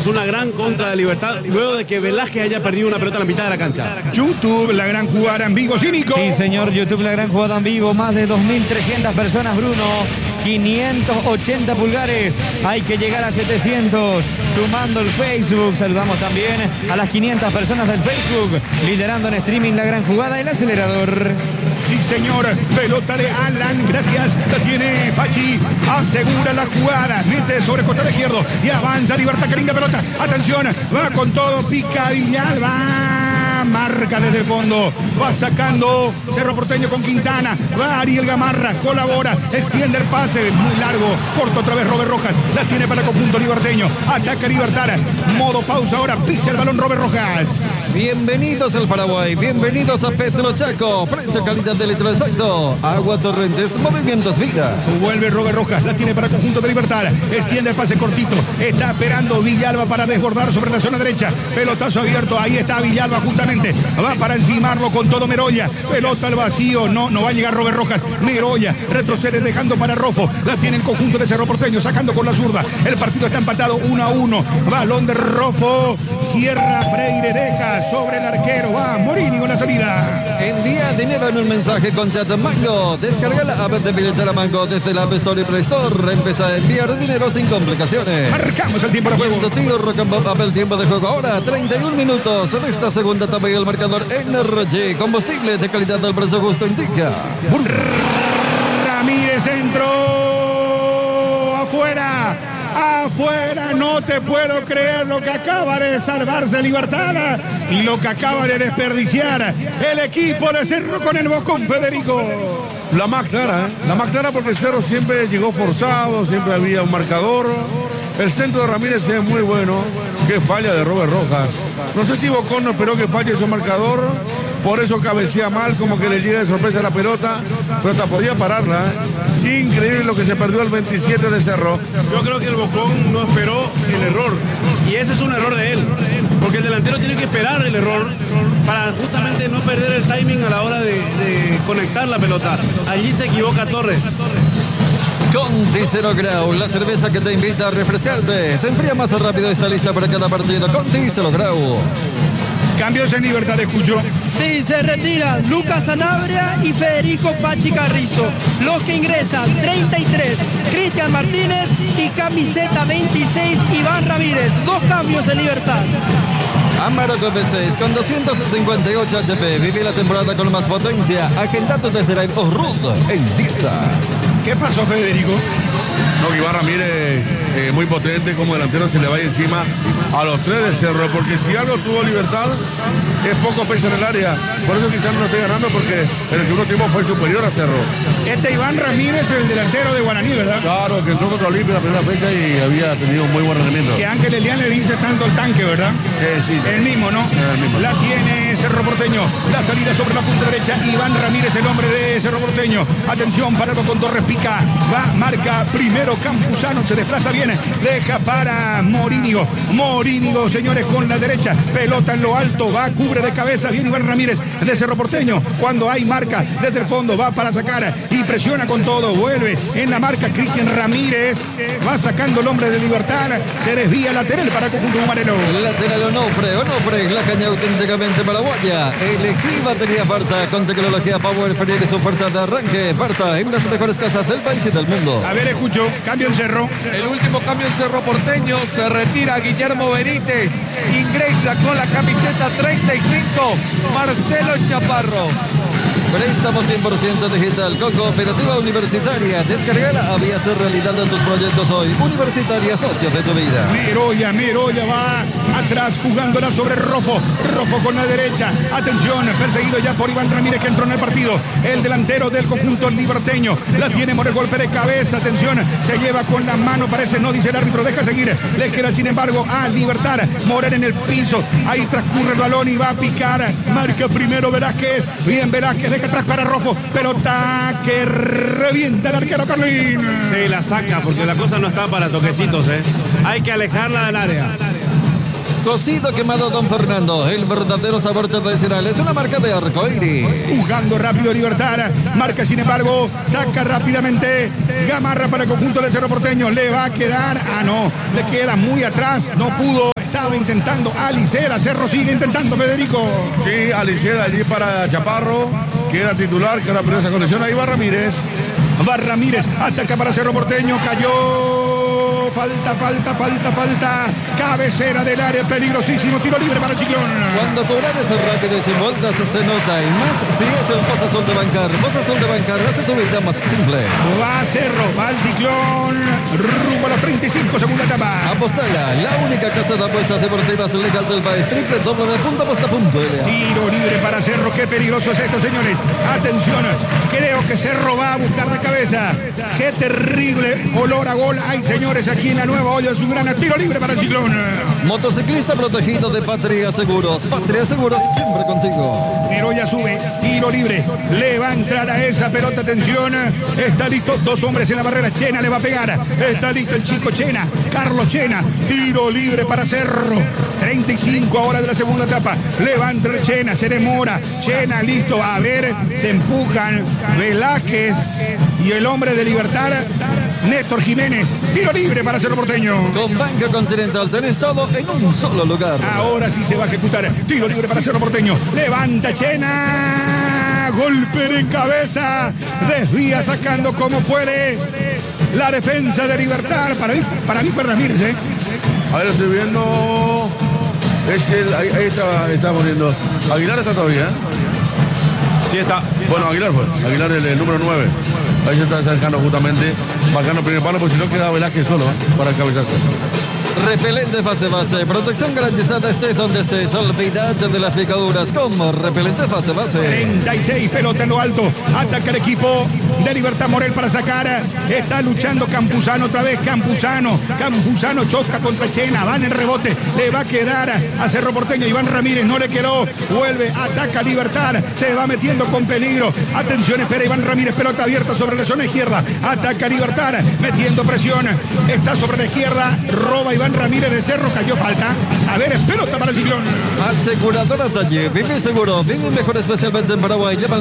Una gran contra de Libertad luego de que Velázquez haya perdido una pelota en la mitad de la cancha. YouTube, la gran jugada en vivo, Cínico. Sí, señor, YouTube, la gran jugada en vivo. Más de 2.300 personas, Bruno. 580 pulgares. Hay que llegar a 700. Sumando el Facebook. Saludamos también a las 500 personas del Facebook. Liderando en streaming la gran jugada, el acelerador. Sí, señor. Pelota de Alan. Gracias. La tiene Pachi. Asegura la jugada. Mete sobre costado izquierdo. Y avanza Libertad. Qué linda pelota. Atención. Va con todo. Pica Villalba. Marca desde el fondo. Va sacando Cerro Porteño con Quintana. Va Ariel Gamarra. Colabora. Extiende el pase. Muy largo. Corto otra vez Robert Rojas. La tiene para el conjunto liberteño. Ataca Libertad. Modo pausa ahora. Pisa el balón Robert Rojas. Bienvenidos al Paraguay. Bienvenidos a Petrochaco. Precio, calidad de litro exacto. Agua Torrentes. Movimientos vida. Vuelve Robert Rojas. La tiene para el conjunto de Libertad. Extiende el pase cortito. Está esperando Villalba para desbordar sobre la zona derecha. Pelotazo abierto. Ahí está Villalba justamente. Va para encimarlo con todo Meroya. Pelota al vacío. No va a llegar Robert Rojas. Meroya retrocede dejando para Rofo. La tiene el conjunto de Cerro Porteño. Sacando con la zurda. El partido está empatado 1-1. Balón de Rofo. Cierra Freire. Deja sobre el arquero. Va Morini con la salida. Envía dinero en un mensaje con chat Mango. Descarga la app de billetera Mango desde la App Store y Play Store. Empieza a enviar dinero sin complicaciones. Marcamos el tiempo de juego. Tío Rock and Pop, el tiempo de juego ahora. 31 minutos de esta segunda etapa y el marcador Energy. Combustible de calidad del precio justo indica. Ramírez entró. Afuera. Afuera, no te puedo creer lo que acaba de salvarse Libertad y lo que acaba de desperdiciar el equipo de Cerro con el Bocón, Federico. La más clara, La más clara porque Cerro siempre llegó forzado, siempre había un marcador. El centro de Ramírez es muy bueno. Qué falla de Robert Rojas. No sé si Bocón no esperó que falle su marcador. Por eso cabecea mal, como que le llega de sorpresa la pelota. Pero hasta podía pararla. Increíble lo que se perdió el 27 de Cerro. Yo creo que el Bocón no esperó el error. Y ese es un error de él. Porque el delantero tiene que esperar el error para justamente no perder el timing a la hora de conectar la pelota. Allí se equivoca Torres. Conti Zero Grau, la cerveza que te invita a refrescarte. Se enfría más rápido, está lista para cada partido. Conti Zero Grau. Cambios en Libertad de Cuyo. Sí, se retiran Lucas Sanabria y Federico Pachi Carrizo. Los que ingresan 33, Cristian Martínez y camiseta 26, Iván Ramírez. 2 cambios en Libertad. Amarok V6 con 258 HP. Vive la temporada con más potencia. Agenda tu test drive Off-Road en Dieza. ¿Qué pasó, Federico? No, Iván Ramírez muy potente, como delantero se le va encima a los 3 de Cerro, porque si algo tuvo Libertad es poco peso en el área, por eso quizás no esté ganando, porque en el segundo tiempo fue superior a Cerro. Este Iván Ramírez, el delantero de Guaraní, ¿verdad? Claro, que entró contra Olimpia la primera fecha y había tenido un muy buen rendimiento. Que Ángel Elian le dice tanto el tanque, ¿verdad? Sí. El mismo, ¿no? El mismo. La tiene Cerro Porteño. La salida sobre la punta derecha. Iván Ramírez, el hombre de Cerro Porteño. Atención, para con Torres, pica. Va, marca primero Campuzano. Se desplaza bien. Deja para Morínigo. Morínigo, señores, con la derecha. Pelota en lo alto. Va, cubre de cabeza. Bien Iván Ramírez de Cerro Porteño. Cuando hay marca desde el fondo, va para sacar y presiona con todo. Vuelve en la marca Cristian Ramírez. Va sacando el hombre de Libertad. Se desvía lateral para conjunto Amarelo. Lateral Onofre, la caña auténticamente paraguaya. Elegí batería Farta con tecnología Power Free y su fuerza de arranque. Farta en las mejores casas del país y del mundo. A ver, escucho, cambio en Cerro. El último cambio en Cerro Porteño, se retira Guillermo Benítez, ingresa con la camiseta 35, Marcelo Chaparro. Préstamo 100% digital con Cooperativa Universitaria. Descargala, había hacer realidad de tus proyectos hoy. Universitaria, socio de tu vida. Meroya va atrás jugándola sobre Rofo. Rofo con la derecha. Atención, perseguido ya por Iván Ramírez que entró en el partido. El delantero del conjunto liberteño. La tiene por el golpe de cabeza. Atención, se lleva con la mano, parece, no dice el árbitro, deja seguir. Le queda sin embargo a Libertad. Moreno en el piso. Ahí transcurre el balón y va a picar. Marca primero Velázquez. Bien Velázquez, deja atrás para Rofo. Pelota que revienta el arquero Carlín. Sí, la saca porque la cosa no está para toquecitos, Hay que alejarla del área. Cocido quemado Don Fernando, el verdadero sabor tradicional, es una marca de arcoíris. Jugando rápido Libertad, marca sin embargo, saca rápidamente Gamarra para el conjunto de Cerro Porteño. Le va a quedar, no, le queda muy atrás, no pudo estaba intentando Alicera. Cerro sigue intentando, Federico. Sí, Alicera allí para Chaparro, que era titular, que ahora perdió esa condición. Ahí va Ramírez. Va Ramírez, ataca para Cerro Porteño, cayó. Falta. Cabecera del área, peligrosísimo. Tiro libre para el Ciclón. Cuando cobrar es rápido y sin vueltas se nota. Y más si es el Poza Sol de Bancar. Poza Sol de Bancar hace tu vida más simple. Va Cerro, va el Ciclón. Rumbo a los 35, segunda etapa. Apostala, la única casa de apuestas deportivas legal del país. www.aposta.la. Tiro libre para Cerro. Qué peligroso es esto, señores. Atención, creo que Cerro va a buscar de cabeza. Qué terrible olor a gol hay, señores, aquí en la nueva olla de Azulgrana. Tiro libre para el Ciclón. Motociclista protegido de Patria Seguros. Patria Seguros siempre contigo. Meroya sube, tiro libre. Le va a entrar a esa pelota, atención. Está listo, dos hombres en la barrera. Chena le va a pegar. Está listo el chico Chena, Carlos Chena. Tiro libre para Cerro. 35 ahora de la segunda etapa. Le va a entrar Chena, se demora. Chena listo, a ver, se empujan Velázquez y el hombre de Libertad, Néstor Jiménez. Tiro libre para Cerro Porteño. Con Banca Continental tenés todo en un solo lugar. Ahora sí se va a ejecutar. Tiro libre para Cerro Porteño. Levanta Chena. Golpe de cabeza. Desvía sacando como puede la defensa de Libertad. Para mí fue Ramírez, ¿eh? A ver, estoy viendo. Ahí está poniendo. Aguilar está todavía, ¿eh? Sí está. Bueno, Aguilar fue. Aguilar el número 9. Ahí se está acercando justamente. Bacano primer palo, pues si no queda Velázquez solo, para el cabezazo. Repelente fase base. Protección garantizada estés donde estés. Olvídate de las picaduras como repelente fase base. 36, pelota en lo alto. Ataca el equipo de Libertad Morel para sacar. Está luchando Campuzano otra vez. Campuzano choca contra Chena. Va en el rebote. Le va a quedar a Cerro Porteño. Iván Ramírez no le quedó. Vuelve, ataca Libertad. Se va metiendo con peligro. Atención, espera Iván Ramírez. Pelota abierta sobre la zona izquierda. Ataca Libertad. Metiendo presión. Está sobre la izquierda. Roba Iván Ramírez de Cerro, cayó falta. A ver, es pelota para el Ciclón. Aseguradora Talle, vive seguro, vive mejor, especialmente en Paraguay. Llama al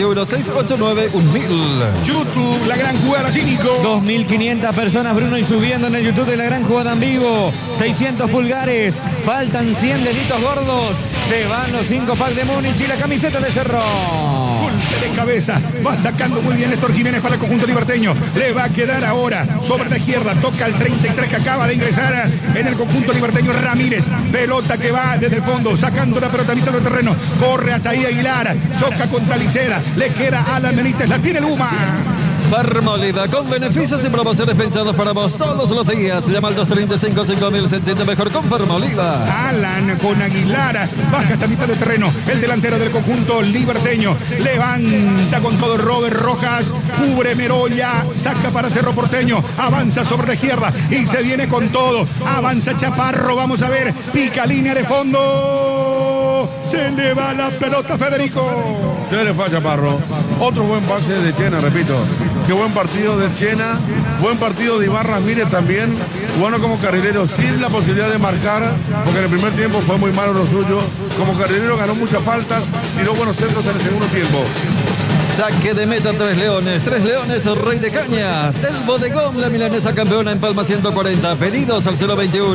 021-689-1000. YouTube, la gran jugada, cínico. 2.500 personas, Bruno, y subiendo en el YouTube de la gran jugada en vivo. 600 pulgares, faltan 100 deditos gordos. Se van los 5 packs de Múnich y la camiseta de Cerro. Golpe de cabeza, va sacando muy bien Néstor Jiménez para el conjunto liberteño. Le va a quedar ahora sobre la izquierda, toca el 33 que acaba de ingresar en el conjunto liberteño Ramírez. Pelota que va desde el fondo, sacando la pelota a mitad del terreno. Corre hasta ahí Aguilar, choca contra Licera, le queda Alan Benítez, la tiene Luma. Farmoliva, con beneficios y promociones pensados para vos todos los días. Llama al 235-5000, se entiende mejor con Farmoliva. Alan con Aguilar, baja hasta mitad del terreno. El delantero del conjunto liberteño levanta con todo Robert Rojas, cubre Meroya, saca para Cerro Porteño, avanza sobre la izquierda y se viene con todo. Avanza Chaparro, vamos a ver, pica línea de fondo. Se le va la pelota, Federico. Se le fue a Chaparro. Otro buen pase de Chena, repito. Qué buen partido de Chena. Buen partido de Iván Ramírez también. Bueno como carrilero, sin la posibilidad de marcar, porque en el primer tiempo fue muy malo lo suyo. Como carrilero ganó muchas faltas, tiró buenos centros en el segundo tiempo. Saque de meta, Tres Leones, Rey de Cañas. El bodegón, la milanesa campeona en Palma 140. Pedidos al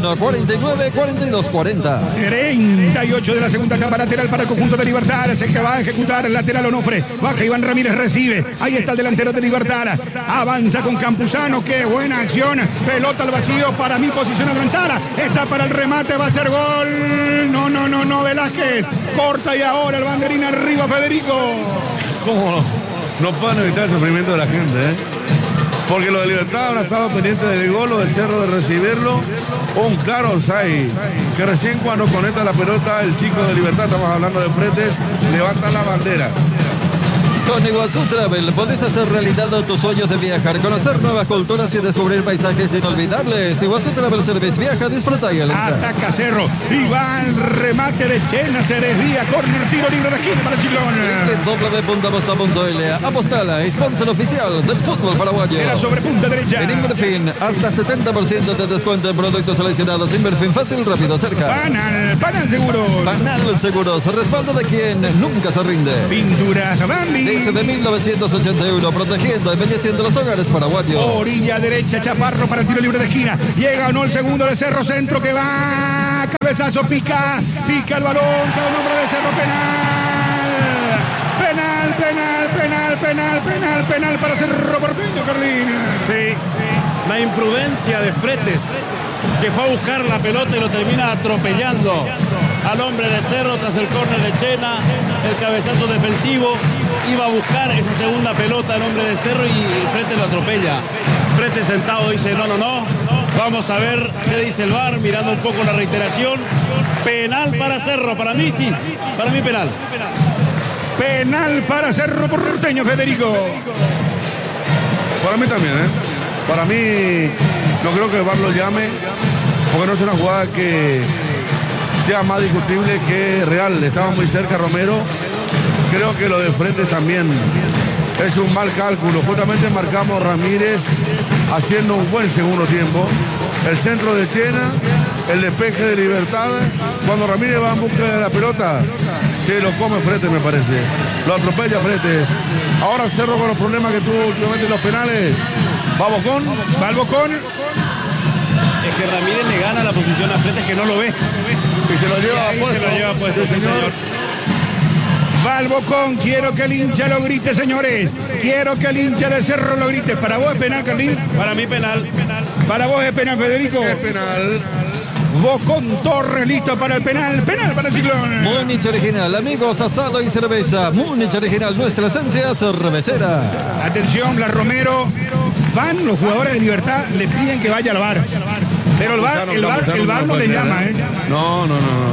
021-49-42-40. 38 de la segunda etapa, lateral para el conjunto de Libertad. Se va a ejecutar el lateral Onofre. Baja Iván Ramírez, recibe. Ahí está el delantero de Libertad. Avanza con Campuzano. Qué buena acción. Pelota al vacío, para mi posición adelantada. Está para el remate, va a ser gol. No, Velázquez. Corta y ahora el banderín arriba, Federico. ¿Cómo no? No pueden evitar el sufrimiento de la gente, ¿eh? Porque los de Libertad han estado pendientes del gol, los de Cerro de recibirlo. Un claro offside, que recién cuando conecta la pelota el chico de Libertad, estamos hablando de Fretes, levanta la bandera. Con Iguazú Travel podés hacer realidad tus sueños de viajar, conocer nuevas culturas y descubrir paisajes inolvidables. Iguazú Travel Service, viaja, disfruta y alentar. Ataca Cerro y va el remate de Chena, se desvía, córner, tiro libre de esquina para el Ciclón. www.aposta.la. Apostala, sponsor oficial del fútbol paraguayo. Será sobre punta derecha. En Inverfin, hasta 70% de descuento en productos seleccionados. Inverfin, fácil, rápido, cerca. Panal Seguros. Panal Seguros, respaldo de quien nunca se rinde. Pinturas Bambi. Desde 1981, protegiendo y embelleciendo los hogares paraguayos. Orilla derecha, Chaparro para el tiro libre de esquina. Llega o no el segundo de Cerro, centro que va. Cabeza cabezazo, pica el balón, cada un hombre de Cerro, penal para Cerro Porteño, Carlín. Sí, la imprudencia de Fretes, que fue a buscar la pelota y lo termina atropellando al hombre de Cerro tras el córner de Chena, el cabezazo defensivo, iba a buscar esa segunda pelota al hombre de Cerro y Fretes lo atropella. Fretes sentado dice no, vamos a ver qué dice el VAR, mirando un poco la reiteración. Penal para Cerro, para mí sí, para mí penal. Penal para Cerro Porteño, Federico. Para mí también, Para mí, no creo que el VAR lo llame, porque no es una jugada que sea más discutible que real. Estaba muy cerca Romero. Creo que lo de frente también es un mal cálculo. Justamente marcamos Ramírez haciendo un buen segundo tiempo. El centro de Chena, el despeje de Libertad. Cuando Ramírez va en busca de la pelota, se lo come Fretes, me parece. Lo atropella Fretes. Ahora Cerro con los problemas que tuvo últimamente en los penales. Va Bocón. Es que Ramírez le gana la posición a Fretes, que no lo ve. Y se lo lleva puesto. Se lo lleva puesto, sí, señor. Va al Bocón, quiero que el hincha lo grite, señores. Quiero que el hincha de Cerro lo grite. ¿Para vos es penal, Carlín? Para mí penal. ¿Para vos es penal, Federico? Es penal. Bocón Torres, listo para el penal. Penal para el Ciclón. Múnich original, amigos, asado y cerveza. Múnich original, nuestra esencia cervecera. Atención, Blas Romero. Van los jugadores de Libertad, le piden que vaya al VAR. Pero el VAR no le llama, No.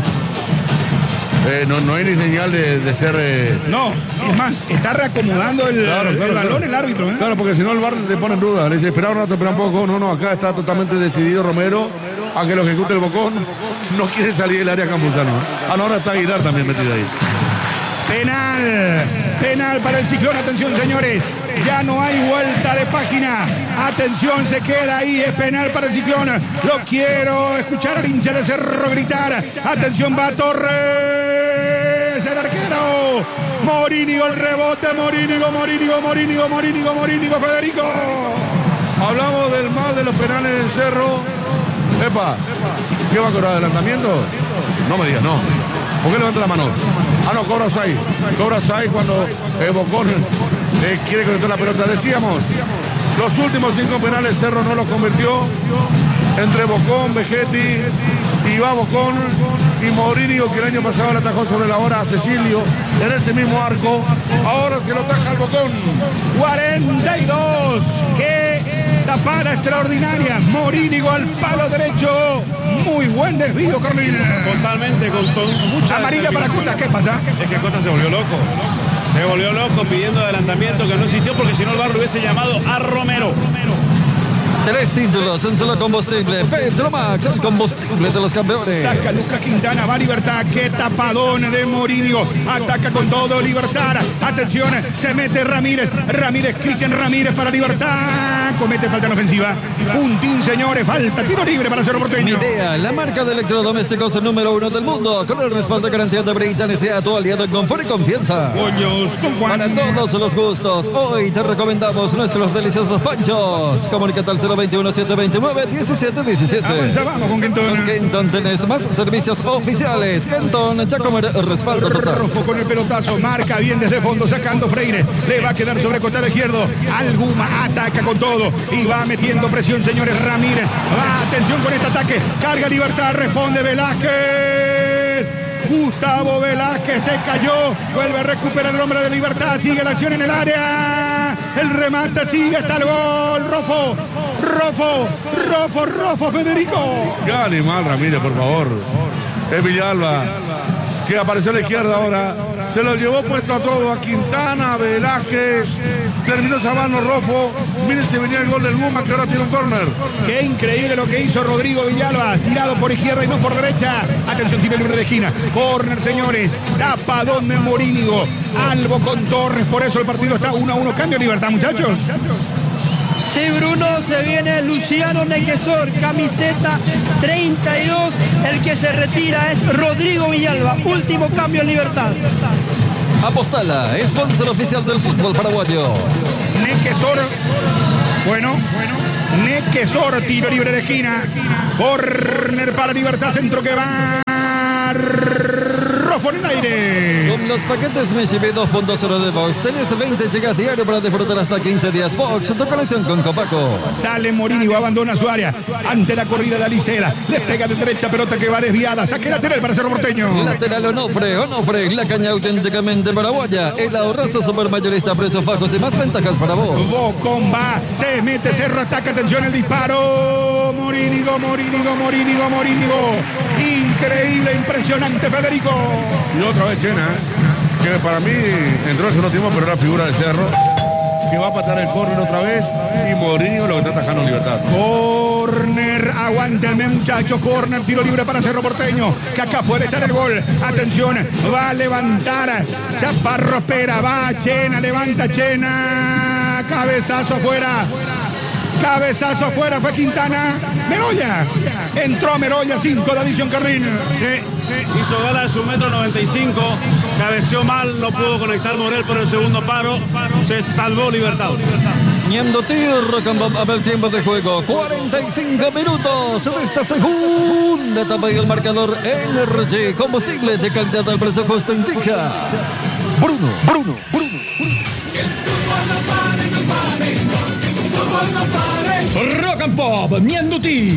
No hay ni señal de ser... No, es más, está reacomodando el balón el árbitro. Claro, porque si no el VAR le pone en duda. Le dice, espera un rato, espera un poco. No, acá está totalmente decidido Romero a que lo ejecute el Bocón. No quiere salir del área Campuzano. Ahora está Aguilar también metido ahí. Penal para el Ciclón. Atención, señores. Ya no hay vuelta de página. Atención, se queda ahí. Es penal para el Ciclón. Lo quiero escuchar al hincha de Cerro gritar. Atención, va Torres, el arquero. Morínigo, el rebote. Morínigo, Federico. Hablamos del mal de los penales en Cerro. Epa, ¿qué va a cobrar? ¿Adelantamiento? No me digas, no. ¿Por qué levanta la mano? No, cobra Sai cuando Bocón quiere conectar la pelota. Decíamos, los últimos 5 penales Cerro no los convirtió. Entre Bocón, Vegetti, y va Bocón y Mourinho, que el año pasado le atajó sobre la hora a Cecilio en ese mismo arco. Ahora se lo ataja al Bocón. 42. ¡Qué tapada extraordinaria! Mourinho al palo derecho. Muy buen desvío, Carlín. Totalmente, con mucha amarilla para Cota. ¿Qué pasa? Es que Cota se volvió loco. Se volvió loco pidiendo adelantamiento que no existió, porque si no el VAR lo hubiese llamado a Romero. 3 títulos, un solo combustible. Petromax, el combustible de los campeones. Saca Lucas Quintana, va Libertad. Qué tapadón de Mourinho. Ataca con todo Libertad. Atención, se mete Ramírez. Cristian Ramírez para Libertad. Comete falta en ofensiva. Puntín, señores. Falta. Tiro libre para Cerro Porteño. Midea, la marca de electrodomésticos número 1 del mundo. Con el respaldo de garantía de Britannia, sea tu aliado en confort y confianza. Para todos los gustos, hoy te recomendamos nuestros deliciosos panchos. Comunícate al 021-729-1717. Avanzamos con Kenton. Con Kenton tenés más servicios oficiales. Kenton, Chacomer, respaldo total. Rofo con el pelotazo, marca bien desde fondo, sacando Freire. Le va a quedar sobre costado izquierdo. Alguma ataca con todo y va metiendo presión, señores. Ramírez. Va, atención con este ataque. Carga Libertad, responde Velázquez. Gustavo Velázquez se cayó. Vuelve a recuperar el hombre de Libertad. Sigue la acción en el área. El remate sigue hasta el gol. Rofo, Federico. Qué animal, Ramírez, por favor. Es Villalba, que apareció a la izquierda ahora. Se lo llevó puesto a todo, a Quintana, Velázquez. Terminó Sabano, Rofo. Miren, se venía el gol del Guma, que ahora tiene un córner. Qué increíble lo que hizo Rodrigo Villalba. Tirado por izquierda y no por derecha. Atención, tiro libre de esquina. Córner, señores. Tapadón de Mourinho. Albo con Torres. Por eso el partido está 1-1. Cambio Libertad, muchachos. Sí, Bruno, se viene Luciano Nequesor, camiseta 32. El que se retira es Rodrigo Villalba. Último cambio en Libertad. Apostala, sponsor oficial del fútbol paraguayo. Nequesor. Nequesor, tiro libre de esquina. Córner para Libertad, centro que va Rofo en el aire. Con los paquetes Meshibi 2.0 de Box tenés 20 llegas diario para disfrutar hasta 15 días. Box, tu conexión con Copaco. Sale Morínigo, abandona su área ante la corrida de Aliceda. Le pega de derecha, pelota que va desviada. Saque lateral para Cerro Porteño. Lateral Onofre, la caña auténticamente paraguaya. El ahorrazo supermayorista, precios bajos y más ventajas para vos. Bocón va, se mete, Cerro ataca, atención el disparo. Morínigo. Increíble, impresionante, Federico. Y otra vez Chena, que para mí entró en el segundo tiempo, pero era figura de Cerro, que va a patar el córner otra vez, y Morínigo lo que está atajando Libertad. Córner, aguántenme muchachos, córner, tiro libre para Cerro Porteño, que acá puede estar el gol. Atención, va a levantar Chaparro espera, va Chena, levanta Chena, cabezazo afuera, fue Quintana. Merolla, entró Merolla, 5 de adición Carrín. Hizo gala de su 1,95 m, cabeció mal, no pudo conectar Morel por el segundo paro, se salvó Libertad. Ñendo Tierra, a ver el tiempo de juego, 45 minutos de esta segunda etapa y el marcador Energy, combustible de calidad al precio justo indica Bruno. Rock and Pop, Ñenduti.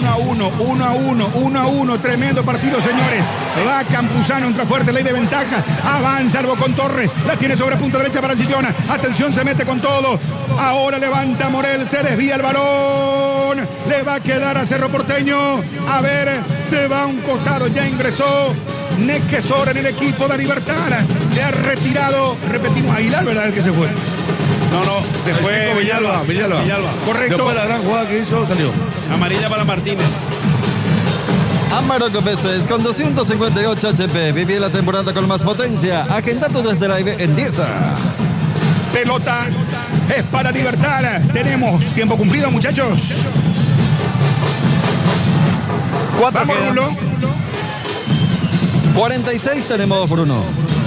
1-1, tremendo partido, señores. Va Campuzano, entra fuerte, ley de ventaja. Avanza el Bocón Torres, la tiene sobre punta derecha para Ciclona. Atención, se mete con todo. Ahora levanta Morel, se desvía el balón. Le va a quedar a Cerro Porteño. A ver, se va a un costado, ya ingresó Nequesor en el equipo de Libertad. Se ha retirado, repetimos, Aguilar, ¿verdad? El que se fue. No, se fue Villalba. Correcto. Después de la gran jugada que hizo, salió. Amarilla para Martínez. Amarok Veces con 258 HP. Viví la temporada con más potencia. Agendando desde la en 10. Pelota es para Libertad. Tenemos tiempo cumplido, muchachos. 4 Vamos, quedan. Rulo. 46 tenemos, Bruno.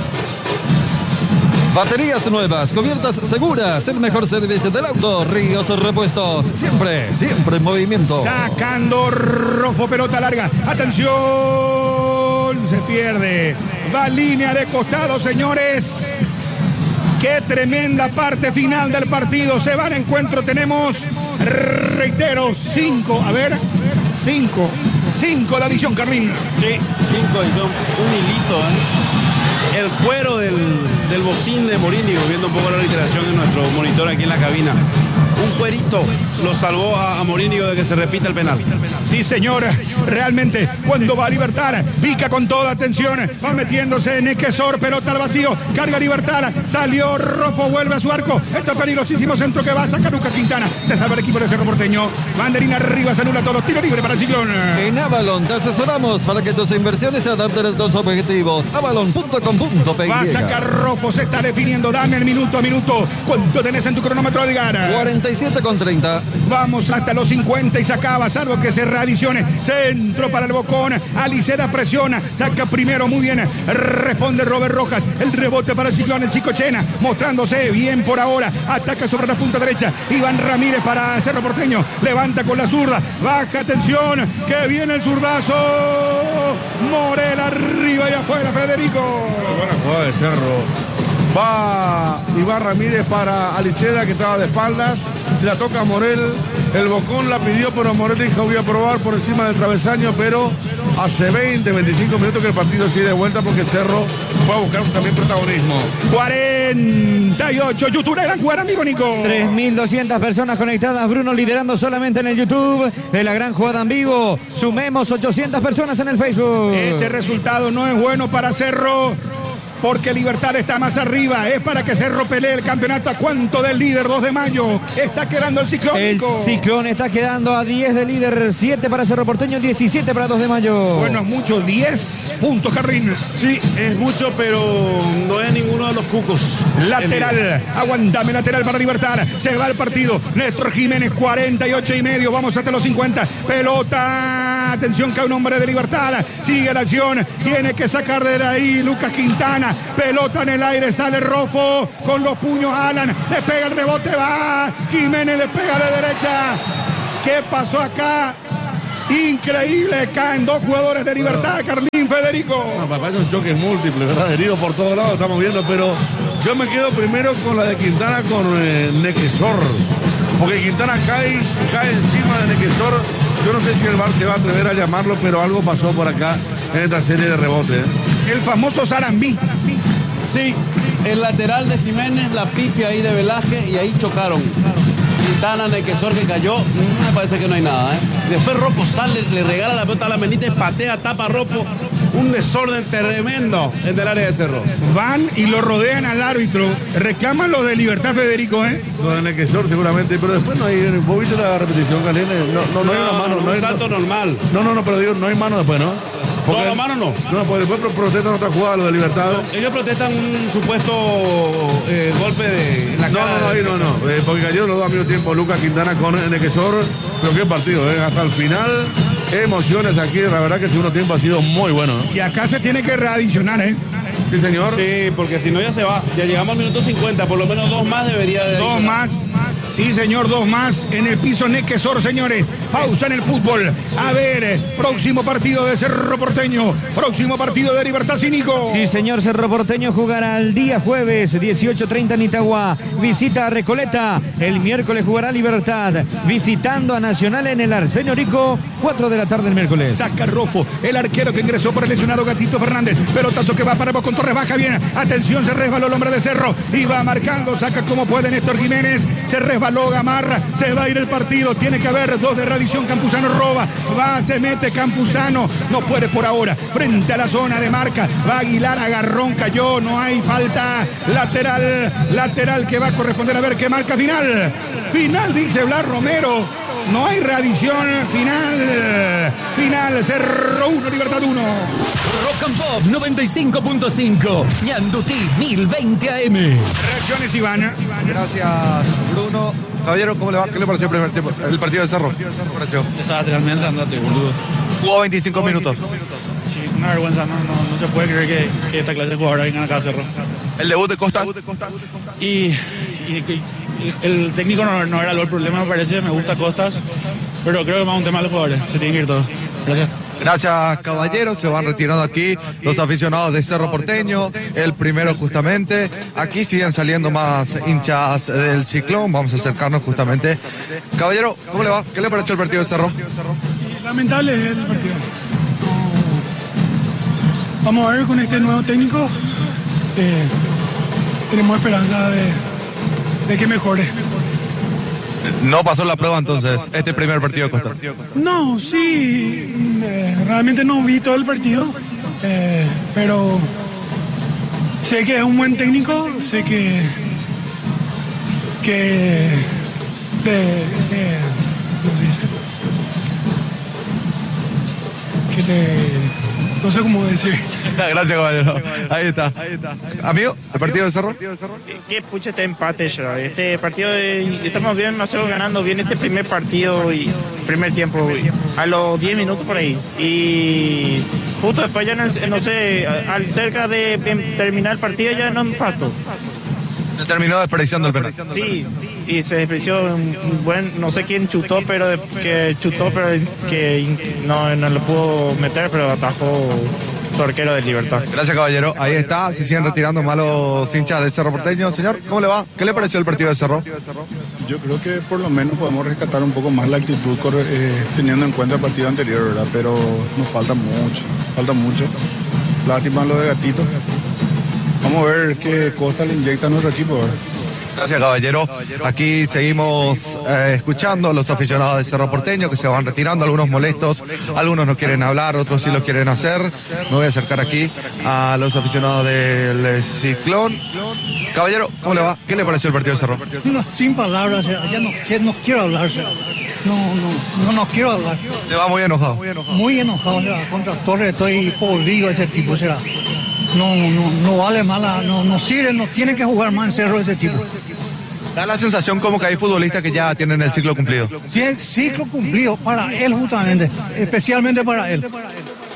Baterías nuevas, cubiertas seguras, el mejor servicio del auto. Ríos Repuestos, siempre en movimiento. Sacando Rofo, pelota larga. Atención, se pierde. Va línea de costado, señores. Qué tremenda parte final del partido. Se va al encuentro. Tenemos, reitero, 5. A ver, 5 la adición, Carlín. Sí, 5 adición, un hilito, El cuero del botín de Morínigo, viendo un poco la literación en nuestro monitor aquí en la cabina. Un cuerito lo salvó a Morínigo de que se repita el penal. Sí, señor, realmente, cuando va a Libertad, pica con toda atención, va metiéndose en Nequesor, pelota al vacío, carga Libertad, salió Rofo, vuelve a su arco, esto es peligrosísimo centro que va a sacar Lucas Quintana, se salva el equipo de Cerro Porteño, Mandarina arriba, se anula todos los tiros libres para el Ciclón. En Avalon te asesoramos para que tus inversiones se adapten a tus objetivos. Avalon.com.py. Va a sacar Rofo, se está definiendo, dame el minuto a minuto, ¿cuánto tenés en tu cronómetro, Edgar? 47,30. Vamos hasta los 50 y se acaba, salvo que se readicione. Centro para el Bocón. Aliceda presiona, saca primero, muy bien. Responde Robert Rojas. El rebote para el Ciclón, el chico Chena, mostrándose bien por ahora. Ataca sobre la punta derecha. Iván Ramírez para Cerro Porteño. Levanta con la zurda. Baja, atención, que viene el zurdazo. Morel arriba y afuera, Federico. Buena jugada de Cerro. Va Iván Ramírez para Aliceda, que estaba de espaldas. Se la toca a Morel. El Bocón la pidió, pero Morel dijo: voy a probar por encima del travesaño. Pero hace 25 minutos que el partido sigue de vuelta, porque Cerro fue a buscar también protagonismo. 48. YouTube era jugar, amigo Nico. 3.200 personas conectadas. Bruno liderando solamente en el YouTube de la gran jugada en vivo. Sumemos 800 personas en el Facebook. Este resultado no es bueno para Cerro, porque Libertad está más arriba. Es para que Cerro pelee el campeonato. ¿A cuánto del líder? 2 de mayo. Está quedando el Ciclón. El Ciclón está quedando a 10 de líder. 7 para Cerro Porteño, 17 para 2 de mayo. Bueno, es mucho. 10 puntos, Carrín. Sí, es mucho, pero no es ninguno de los cucos. Lateral. Aguantame, lateral para Libertad. Se va el partido. Néstor Jiménez, 48,5. Vamos hasta los 50. Pelota. Atención, que hay un hombre de Libertad. Sigue la acción. Tiene que sacar de ahí Lucas Quintana. Pelota en el aire, sale Rofo con los puños, Alan, le pega el rebote, va Jiménez, le pega a la derecha. ¿Qué pasó acá? Increíble, caen 2 jugadores de Libertad, Carlín Federico. No, papá, es un choque múltiple, ¿verdad? Herido por todos lados, estamos viendo, pero yo me quedo primero con la de Quintana con Nequesor. Porque Quintana cae encima de Nequesor. Yo no sé si el VAR se va a atrever a llamarlo, pero algo pasó por acá en esta serie de rebotes. El famoso Sarambí. Sí, el lateral de Jiménez, la pifia ahí de Velázquez y ahí chocaron. Quintana, Nequesor que cayó, me parece que no hay nada. Después Rofo sale, le regala la pelota a la Benítez, patea, tapa a Rofo. Un desorden tremendo en el área de Cerro. Van y lo rodean al árbitro. Reclaman lo de Libertad, Federico, Lo de Nequesor seguramente, pero después no hay. ¿Vos viste la repetición, Calén? No hay una mano. No hay salto normal. No, pero digo, no hay mano después, ¿no? Porque, no, mano no. No, pues después protestan otra jugada, lo de Libertad. No, ellos protestan un supuesto golpe de la cara. No. Porque cayeron los dos al mismo tiempo, Lucas Quintana con Nequesor. Pero qué partido, hasta el final. Emociones aquí, la verdad que el segundo tiempo ha sido muy bueno. Y acá se tiene que readicionar, Sí, señor. Sí, porque si no ya se va. Ya llegamos al minuto 50, por lo menos 2 más debería de adicionar. 2 más. Sí, señor, 2 más en el piso Nequesor, señores. Pausa en el fútbol. A ver, próximo partido de Cerro Porteño. Próximo partido de Libertad Cínico. Sí, señor, Cerro Porteño jugará el día jueves, 18:30 en Itagua. Visita a Recoleta. El miércoles jugará Libertad. Visitando a Nacional en el Arsenio Rico, 4 de la tarde el miércoles. Saca Rofo, el arquero que ingresó por el lesionado Gatito Fernández. Pelotazo que va para con Torres, baja bien. Atención, se resbaló el hombre de Cerro. Y va marcando, saca como puede Néstor Jiménez. Se resbaló Gamarra, se va a ir el partido. Tiene que haber 2 de radición. Campuzano roba, va, se mete Campuzano, no puede por ahora. Frente a la zona de marca, va Aguilar, agarrón, cayó, no hay falta. Lateral que va a corresponder. A ver qué marca final. Final, dice Blas Romero. No hay readición, final, Cerro 1, Libertad 1. Rock and Pop 95.5, Ñandutí 1020 AM. Reacciones, Iván. Gracias, Bruno. Caballero, ¿cómo le va? ¿Qué le pareció el primer tiempo? El partido de Cerro. ¿Qué le pareció? Realmente andate, boludo. Jugó 25 minutos. Sí, una vergüenza, no se puede creer que esta clase de jugadores vengan acá a Cerro. ¿El debut de Costa? Y el técnico no era el problema, me parece, me gusta Costas, pero creo que más un tema de los jugadores, se tienen que ir todos. Gracias. Gracias, caballeros. Se van retirando aquí los aficionados de Cerro Porteño. El primero justamente. Aquí siguen saliendo más hinchas del Ciclón. Vamos a acercarnos justamente. Caballero, ¿cómo le va? ¿Qué le pareció el partido de Cerro? Lamentable el partido. Vamos a ver con este nuevo técnico. Tenemos esperanza de que mejore. No pasó la prueba entonces, este primer partido de Costa. No, sí, realmente no vi todo el partido, pero sé que es un buen técnico, sé que no sé cómo decir. Gracias, caballero. Ahí está. Amigo, ¿el partido de Cerro? Qué pucha este empate ya. Este partido estamos bien, nosotros ganando bien este primer partido y primer tiempo a los 10 minutos por ahí. Y justo después ya no sé, al cerca de terminar el partido ya no empató. Terminó desperdiciando el penal. Sí, y se desperdició un buen, no sé quién chutó, pero que no lo pudo meter, pero atajó su arquero de Libertad. Gracias, caballero. Ahí está, se siguen retirando malos hinchas de Cerro Porteño. Señor, ¿cómo le va? ¿Qué le pareció el partido de Cerro? Yo creo que por lo menos podemos rescatar un poco más la actitud teniendo en cuenta el partido anterior, ¿verdad? Pero nos falta mucho. Lástima lo de Gatito. Vamos a ver qué Costa le inyecta a nuestro equipo ahora. Gracias, caballero. Aquí seguimos escuchando a los aficionados de Cerro Porteño que se van retirando, algunos molestos, algunos no quieren hablar, otros sí lo quieren hacer. Me voy a acercar aquí a los aficionados del Ciclón. Caballero, ¿cómo le va? ¿Qué le pareció el partido de Cerro? No, sin palabras, ya no quiero hablar. No quiero hablar. ¿Le va muy enojado? Muy enojado, contra Torres estoy podrido ese tipo, será. No vale mala, no sirve, no tiene que jugar más en Cerro ese tipo. Da la sensación como que hay futbolistas que ya tienen el ciclo cumplido. Sí, el ciclo cumplido para él justamente, especialmente para él.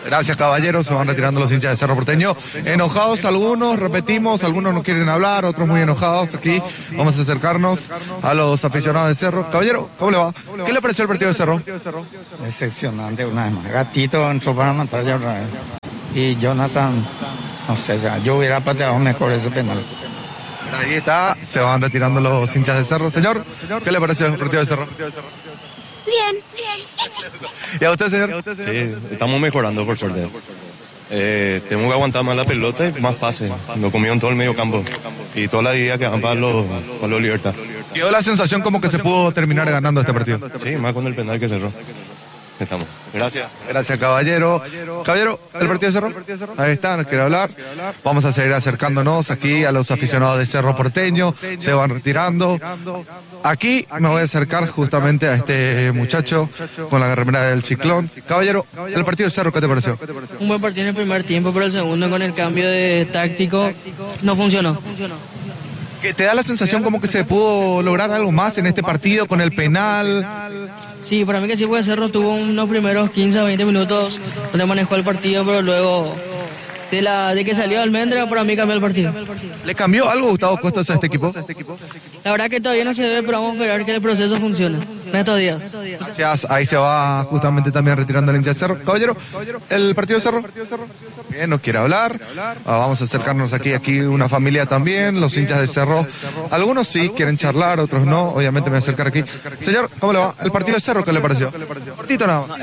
Gracias, caballeros. Se van retirando los hinchas de Cerro Porteño. Enojados algunos, repetimos, algunos no quieren hablar, otros muy enojados. Aquí vamos a acercarnos a los aficionados de Cerro. Caballero, ¿cómo le va? ¿Qué le pareció el partido de Cerro? Decepcionante una vez más. Gatito entró para matar ya otra vez. Y Jonathan, no sé, o sea, yo hubiera pateado mejor ese penal. Ahí está, se van retirando los hinchas de Cerro. Señor, ¿qué le pareció el partido de Cerro? Bien. ¿Y a usted, señor? Sí, estamos mejorando por suerte. Tenemos que aguantar más la pelota y más pases. Lo comieron todo el medio campo. Y toda la idea que van para los Libertad. ¿Quedó la sensación como que se pudo terminar ganando este partido? Sí, más con el penal que cerró. Estamos. Gracias. Gracias, caballero. Caballero, ¿el partido de Cerro? Ahí está, nos quiere hablar. Vamos a seguir acercándonos aquí a los aficionados de Cerro Porteño. Se van retirando. Aquí me voy a acercar justamente a este muchacho con la remera del Ciclón. Caballero, ¿el partido de Cerro qué te pareció? Un buen partido en el primer tiempo, pero el segundo con el cambio de táctico no funcionó. ¿Que te da la sensación como que se pudo lograr algo más en este partido con el penal? Sí, para mí que sí, porque Cerro tuvo unos primeros 15 o 20 minutos donde manejó el partido, pero luego de que salió Almendra, para mí cambió el partido. ¿Le cambió algo Gustavo Costas a este equipo? La verdad que todavía no se ve, pero vamos a esperar que el proceso funcione en estos días. Gracias, ahí se va justamente también retirando el hincha de Cerro. Caballero, ¿el partido de Cerro? Bien, nos quiere hablar. Vamos a acercarnos aquí una familia también, los hinchas de Cerro. Algunos sí quieren charlar, otros no. Obviamente me voy a acercar aquí. Señor, ¿cómo le va? ¿El partido de Cerro qué le pareció? Cortito nada más.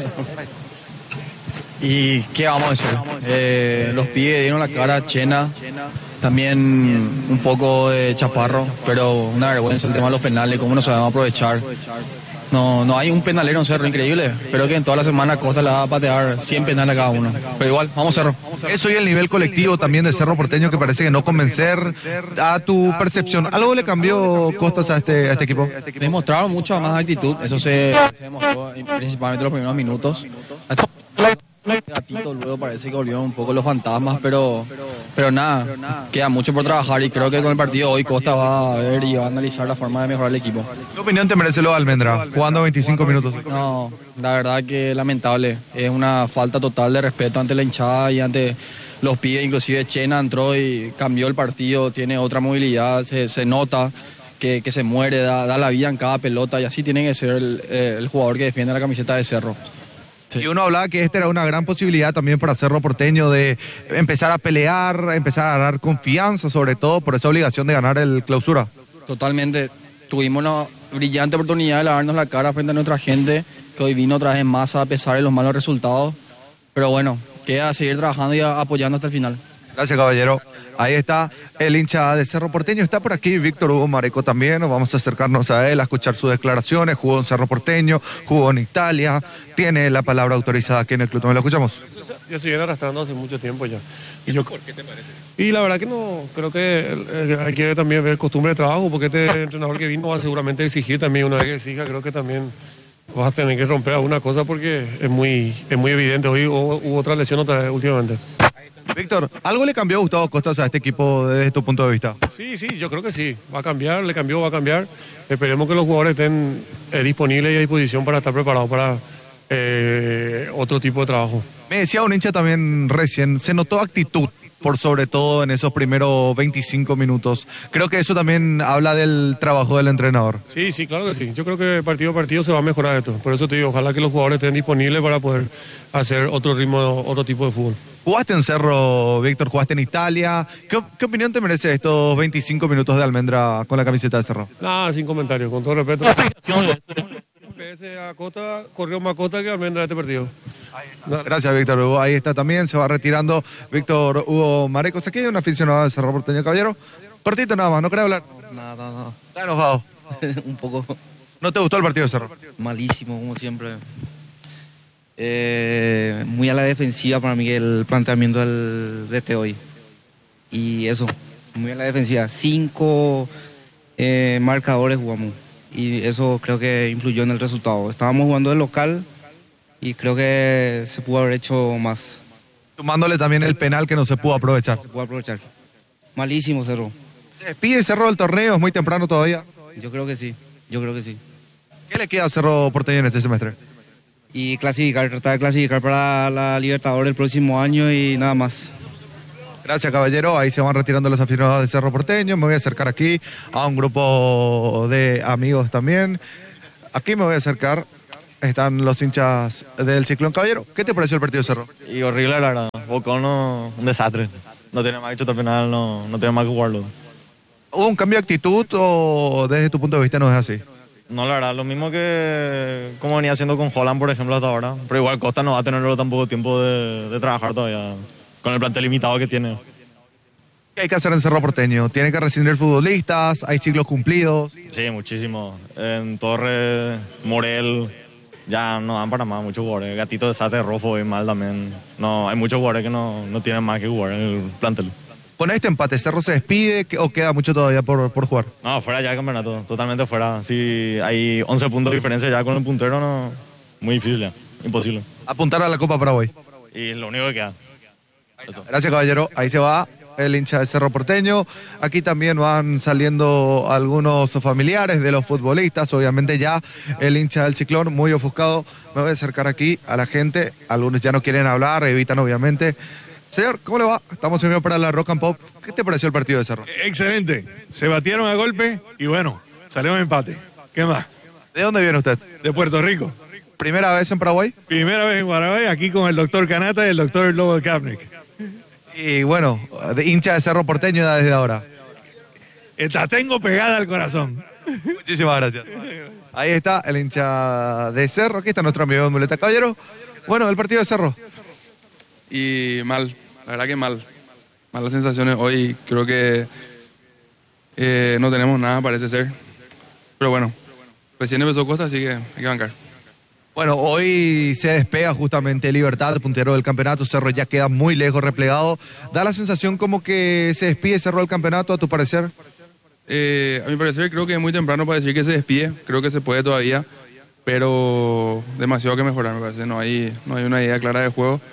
¿Y qué vamos a decir? Los pibes dieron la cara Chena, también un poco de Chaparro, pero una vergüenza el tema de los penales, cómo no sabemos aprovechar. No hay un penalero en Cerro increíble, espero que en toda la semana Costa le va a patear 100 penales a cada uno. Pero igual, vamos Cerro. Eso y el nivel colectivo también de Cerro Porteño que parece que no convencer a tu percepción. ¿Algo le cambió Costas a este equipo? Demostraron mucha más actitud, eso se demostró principalmente los primeros minutos. Gatito luego parece que volvieron un poco los fantasmas, pero nada, queda mucho por trabajar y creo que con el partido hoy Costa va a ver y va a analizar la forma de mejorar el equipo. ¿Qué opinión te merece lo de Almendra, jugando 25 minutos? No, la verdad que lamentable, es una falta total de respeto ante la hinchada y ante los pibes, inclusive Chena entró y cambió el partido, tiene otra movilidad, se nota que se muere, da la vida en cada pelota y así tiene que ser el jugador que defiende la camiseta de Cerro. Sí. Y uno hablaba que esta era una gran posibilidad también para Cerro Porteño de empezar a pelear, empezar a ganar confianza, sobre todo por esa obligación de ganar el clausura. Totalmente. Tuvimos una brillante oportunidad de lavarnos la cara frente a nuestra gente, que hoy vino otra vez en masa a pesar de los malos resultados. Pero bueno, queda seguir trabajando y apoyando hasta el final. Gracias, caballero. Ahí está el hincha de Cerro Porteño. Está por aquí Víctor Hugo Mareco también. Vamos a acercarnos a él, a escuchar sus declaraciones. Jugó en Cerro Porteño, jugó en Italia. Tiene la palabra autorizada aquí en el club. ¿Me lo escuchamos? Ya se viene arrastrando hace mucho tiempo ya. ¿Por qué te parece? Y la verdad que no, creo que hay que también ver costumbre de trabajo, porque este entrenador que vino va a seguramente exigir también. Una vez que exija, creo que también vas a tener que romper alguna cosa porque es muy evidente. Hoy hubo otra lesión últimamente. Víctor, ¿algo le cambió a Gustavo Costas a este equipo desde tu punto de vista? Sí, yo creo que sí. Va a cambiar, va a cambiar. Esperemos que los jugadores estén disponibles y a disposición para estar preparados para otro tipo de trabajo. Me decía un hincha también recién, se notó actitud por sobre todo en esos primeros 25 minutos. Creo que eso también habla del trabajo del entrenador. Sí, claro que sí. Yo creo que partido a partido se va a mejorar esto. Por eso te digo, ojalá que los jugadores estén disponibles para poder hacer otro ritmo, otro tipo de fútbol. Jugaste en Cerro, Víctor, jugaste en Italia. ¿Qué opinión te merece estos 25 minutos de Almendra con la camiseta de Cerro? Nada, sin comentarios, con todo respeto. PS a Costa, corrió más Costa que Almendra este partido. Gracias, Víctor Hugo. Ahí está también, se va retirando Víctor Hugo Marecos. Aquí hay un aficionado de Cerro Porteño, caballero. Cortito nada más, ¿no querés hablar? No. ¿Estás enojado? Un poco. ¿No te gustó el partido de Cerro? Malísimo, como siempre. Muy a la defensiva para mí el planteamiento del DT hoy. Y eso, muy a la defensiva. 5 marcadores jugamos. Y eso creo que influyó en el resultado. Estábamos jugando de local y creo que se pudo haber hecho más. Sumándole también el penal que no se pudo aprovechar. Se pudo aprovechar. Malísimo Cerro. ¿Se despide Cerro del torneo? ¿Es muy temprano todavía? Yo creo que sí. ¿Qué le queda a Cerro Porteño en este semestre? y clasificar, tratar de clasificar para la Libertadores el próximo año y nada más. Gracias, caballero. Ahí se van retirando los aficionados de Cerro Porteño. Me voy a acercar aquí a un grupo de amigos también. Aquí me voy a acercar. Están los hinchas del Ciclón. Caballero, ¿qué te pareció el partido de Cerro? Y horrible, la verdad. Bocón, un desastre. No tiene más hecho hasta el final, no tiene más que jugarlo. ¿Hubo un cambio de actitud o desde tu punto de vista no es así? No, la verdad, lo mismo que como venía haciendo con Holland, por ejemplo, hasta ahora. Pero igual Costa no va a tener tampoco tiempo de trabajar todavía con el plantel limitado que tiene. ¿Qué hay que hacer en Cerro Porteño? ¿Tiene que rescindir futbolistas? ¿Hay ciclos cumplidos? Sí, muchísimo. En Torres, Morel, ya no dan para más muchos jugadores. Gatito de Sate, Rofo y mal también. No, hay muchos jugadores que no tienen más que jugar en el plantel. ¿Con este empate Cerro se despide o queda mucho todavía por jugar? No, fuera ya del campeonato, totalmente fuera. Si hay 11 puntos de diferencia ya con el puntero, no, muy difícil ya, imposible. Apuntar a la Copa Paraguay. Y lo único que queda. Eso. Gracias, caballero. Ahí se va el hincha de Cerro Porteño. Aquí también van saliendo algunos familiares de los futbolistas. Obviamente ya el hincha del Ciclón muy ofuscado. Me voy a acercar aquí a la gente. Algunos ya no quieren hablar, evitan obviamente. Señor, ¿cómo le va? Estamos en vivo para la Rock and Pop. ¿Qué te pareció el partido de Cerro? Excelente. Se batieron a golpe y bueno, salió un empate. ¿Qué más? ¿De dónde viene usted? De Puerto Rico. ¿Primera vez en Paraguay? Primera vez en Paraguay, aquí con el doctor Canata y el doctor Lobo Kapnick. Y bueno, de hincha de Cerro Porteño desde ahora. La tengo pegada al corazón. Muchísimas gracias. Ahí está el hincha de Cerro. Aquí está nuestro amigo de Muleta. Caballero, bueno, el partido de Cerro. Y mal, la verdad que mal. Malas sensaciones hoy. Creo que no tenemos nada, parece ser. Pero bueno, recién empezó Costa, así que hay que bancar. Bueno, hoy se despega justamente Libertad, el puntero del campeonato. Cerro ya queda muy lejos, replegado. ¿Da la sensación como que se despide Cerro del campeonato, a tu parecer? A mi parecer creo que es muy temprano para decir que se despide. Creo que se puede todavía, pero demasiado que mejorar, me parece. No hay una idea clara de juego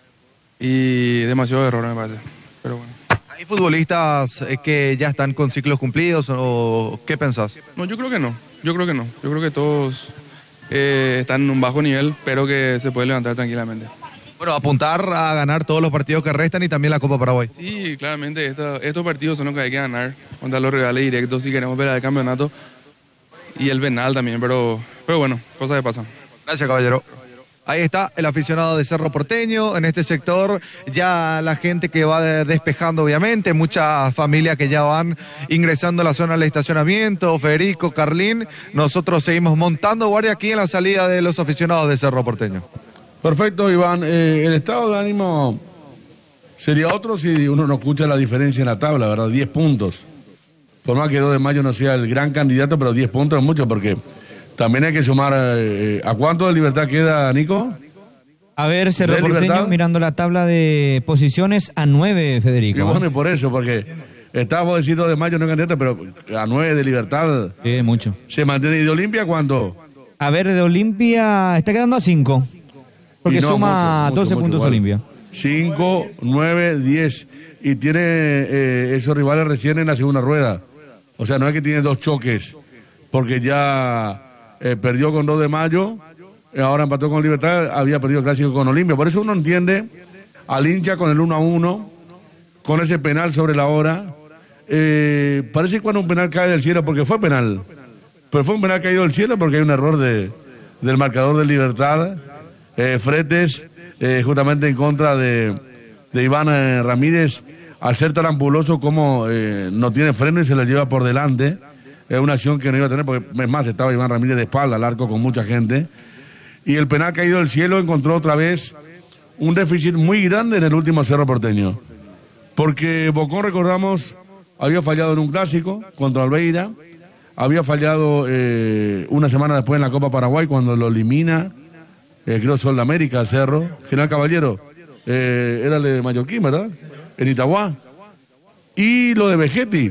y demasiado error, me parece. Pero bueno. ¿Hay futbolistas que ya están con ciclos cumplidos o qué pensás? No, yo creo que no. Yo creo que todos están en un bajo nivel, pero que se puede levantar tranquilamente. Bueno, apuntar a ganar todos los partidos que restan y también la Copa Paraguay. Sí, claramente estos partidos son los que hay que ganar contra los rivales directos si queremos pelear el campeonato y el penal también, pero bueno, cosas que pasan. Gracias, caballero. Ahí está el aficionado de Cerro Porteño. En este sector ya la gente que va despejando, obviamente, muchas familias que ya van ingresando a la zona del estacionamiento. Federico, Carlín, nosotros seguimos montando guardia aquí en la salida de los aficionados de Cerro Porteño. Perfecto, Iván. El estado de ánimo sería otro si uno no escucha la diferencia en la tabla, ¿verdad? 10 puntos. Por más que 2 de mayo no sea el gran candidato, pero 10 puntos es mucho porque también hay que sumar. ¿A cuánto de Libertad queda, Nico? A ver, Cerro Porteño, mirando la tabla de posiciones, a 9, Federico. Y bueno, y por eso, porque estábamos diciendo 2 de mayo no es candidato, pero a 9 de Libertad. Sí, mucho. ¿Se mantiene? ¿Y de Olimpia cuánto? A ver, de Olimpia está quedando a 5. Porque no, suma mucho, 12 puntos igual. Olimpia. 5, 9, 10. Y tiene esos rivales recién en la segunda rueda. O sea, no es que tiene 2 choques. Porque ya perdió con 2 de mayo. Ahora empató con Libertad. Había perdido el clásico con Olimpia. Por eso uno entiende al hincha con el 1-1. Con ese penal sobre la hora. Parece que cuando un penal cae del cielo, porque fue penal. Pero fue un penal caído del cielo porque hay un error del marcador de Libertad. Fretes, justamente en contra de Iván Ramírez, al ser tan ampuloso como no tiene freno y se le lleva por delante. Es una acción que no iba a tener, porque es más, estaba Iván Ramírez de espalda al arco con mucha gente. Y el penal caído del cielo encontró otra vez un déficit muy grande en el último Cerro Porteño. Porque Bocón, recordamos, había fallado en un clásico contra Albeira, había fallado una semana después en la Copa Paraguay cuando lo elimina. Creo Sol de América, Cerro. General Caballero, era el de Mallorquín, ¿verdad? En Itagua. Y lo de Vegetti.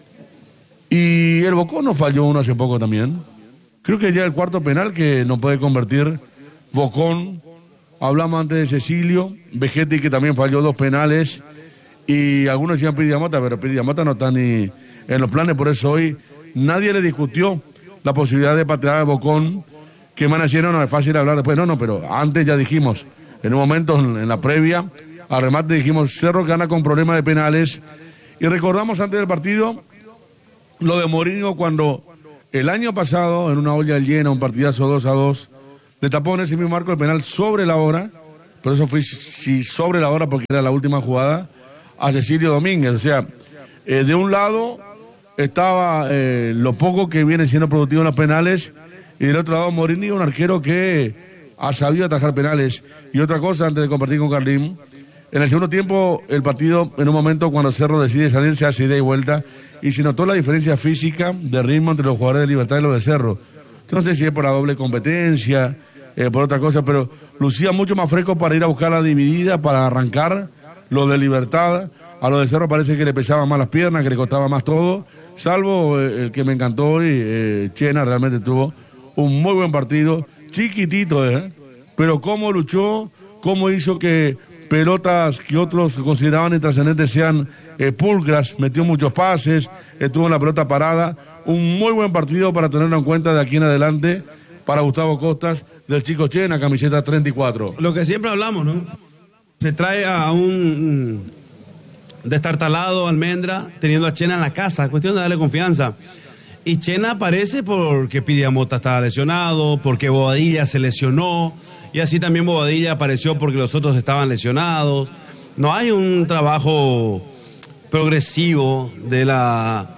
Y el Bocón nos falló uno hace poco también. Creo que ya el cuarto penal que no puede convertir Bocón. Hablamos antes de Cecilio, Vegetti que también falló 2 penales. Y algunos decían Pidiamota, pero Pidiamota no está ni en los planes. Por eso hoy nadie le discutió la posibilidad de patear a Bocón, que van a decir, no es fácil hablar después. No, pero antes ya dijimos, en un momento en la previa, al remate dijimos, Cerro gana con problemas de penales. Y recordamos antes del partido lo de Mourinho cuando el año pasado, en una olla llena, un partidazo 2-2, le tapó en ese mismo marco el penal sobre la hora, por eso fue sobre la hora porque era la última jugada, a Cecilio Domínguez. O sea, de un lado estaba lo poco que viene siendo productivo en los penales, y del otro lado Mourinho, un arquero que ha sabido atajar penales. Y otra cosa, antes de compartir con Carlín, en el segundo tiempo, el partido, en un momento cuando Cerro decide salir, se hace ida y vuelta, y se notó la diferencia física de ritmo entre los jugadores de Libertad y los de Cerro. No sé si es por la doble competencia, por otra cosa, pero lucía mucho más fresco para ir a buscar la dividida, para arrancar. Lo de Libertad, a lo de Cerro parece que le pesaban más las piernas, que le costaba más todo, salvo el que me encantó hoy, Chena, realmente tuvo un muy buen partido, chiquitito, pero cómo luchó, cómo hizo que pelotas que otros consideraban intrascendentes sean pulcras, metió muchos pases, estuvo en la pelota parada, un muy buen partido para tenerlo en cuenta de aquí en adelante para Gustavo Costas, del chico Chena, camiseta 34. Lo que siempre hablamos, ¿no? Se trae a un destartalado Almendra teniendo a Chena en la casa, cuestión de darle confianza. Y Chena aparece porque Pidiamota estaba lesionado, porque Bobadilla se lesionó, y así también Bobadilla apareció porque los otros estaban lesionados. No hay un trabajo progresivo de la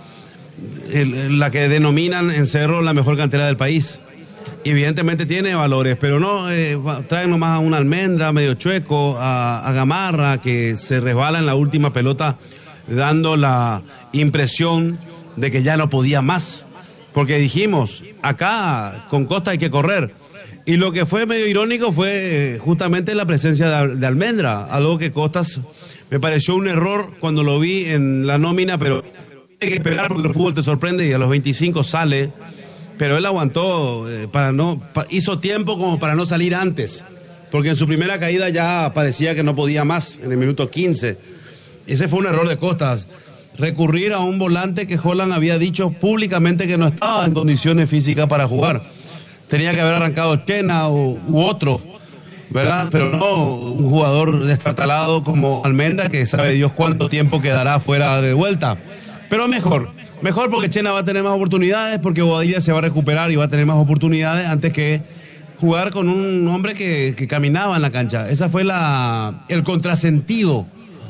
que denominan en Cerro la mejor cantera del país. Evidentemente tiene valores, pero no traen nomás a un Almendra medio chueco, a Gamarra, que se resbala en la última pelota, dando la impresión de que ya no podía más, porque dijimos, acá con Costa hay que correr, y lo que fue medio irónico fue justamente la presencia de Almendra, algo que Costas me pareció un error cuando lo vi en la nómina, pero hay que esperar porque el fútbol te sorprende y a los 25 sale, pero él aguantó, hizo tiempo como para no salir antes, porque en su primera caída ya parecía que no podía más, en el minuto 15, ese fue un error de Costas. Recurrir a un volante que Holland había dicho públicamente que no estaba en condiciones físicas para jugar. Tenía que haber arrancado Chena u otro, ¿verdad? Pero no un jugador destartalado como Almendra, que sabe Dios cuánto tiempo quedará fuera de vuelta. Pero mejor porque Chena va a tener más oportunidades, porque Bobadilla se va a recuperar y va a tener más oportunidades antes que jugar con un hombre que caminaba en la cancha. Esa fue el contrasentido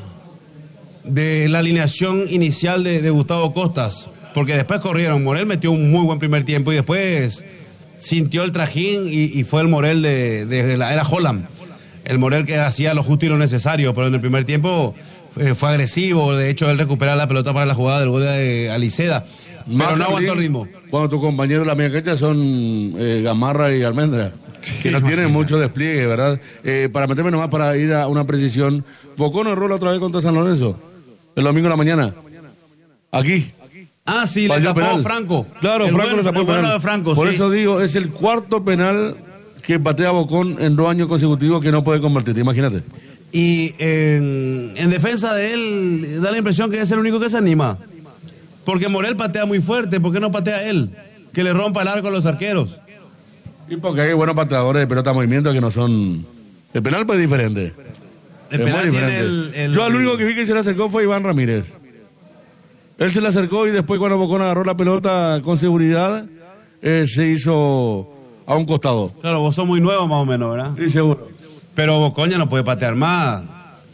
de la alineación inicial de Gustavo Costas, porque después corrieron. Morel metió un muy buen primer tiempo y después sintió el trajín y fue el Morel de la era Holland, el Morel que hacía lo justo y lo necesario, pero en el primer tiempo fue agresivo. De hecho él recuperaba la pelota para la jugada del gol de Aliceda, pero no aguantó el ritmo. Cuando tus compañeros de la media cancha son Gamarra y Almendra, que no tienen mucho despliegue, ¿verdad? Para meterme nomás, para ir a una precisión, Bocón erró la otra vez contra San Lorenzo el domingo en la mañana. Aquí. Ah, sí, le tapó penal. Franco. Claro, Franco le tapó el penal. De Franco, por sí. eso digo, es el cuarto penal que patea Bocón en 2 años consecutivos que no puede convertir, imagínate. Y en defensa de él, da la impresión que es el único que se anima. Porque Morel patea muy fuerte, ¿por qué no patea él? Que le rompa el arco a los arqueros. Y porque hay buenos pateadores de pelota movimiento que no son... El penal pues es diferente. El penal tiene Yo al único que vi que se le acercó fue Iván Ramírez. Él se le acercó y después cuando Bocón agarró la pelota con seguridad, se hizo a un costado. Claro, vos sos muy nuevo más o menos, ¿verdad? Sí, seguro. Pero Bocón ya no puede patear más.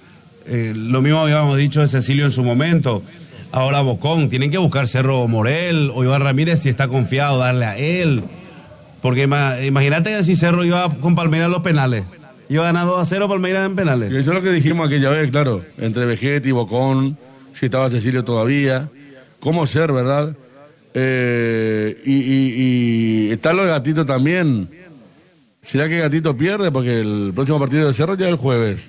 Lo mismo habíamos dicho de Cecilio en su momento. Ahora Bocón, tienen que buscar Cerro Morel o Iván Ramírez si está confiado, darle a él. Porque imagínate que si Cerro iba con Palmeiras a los penales. Iba a ganar 2-0 Palmeiras en penales. Y eso es lo que dijimos aquella vez, claro. Entre Vegetti y Bocón, si estaba Cecilio todavía. ¿Cómo ser, verdad? Y está lo de Gatito también. ¿Será que Gatito pierde? Porque el próximo partido de Cerro ya es el jueves.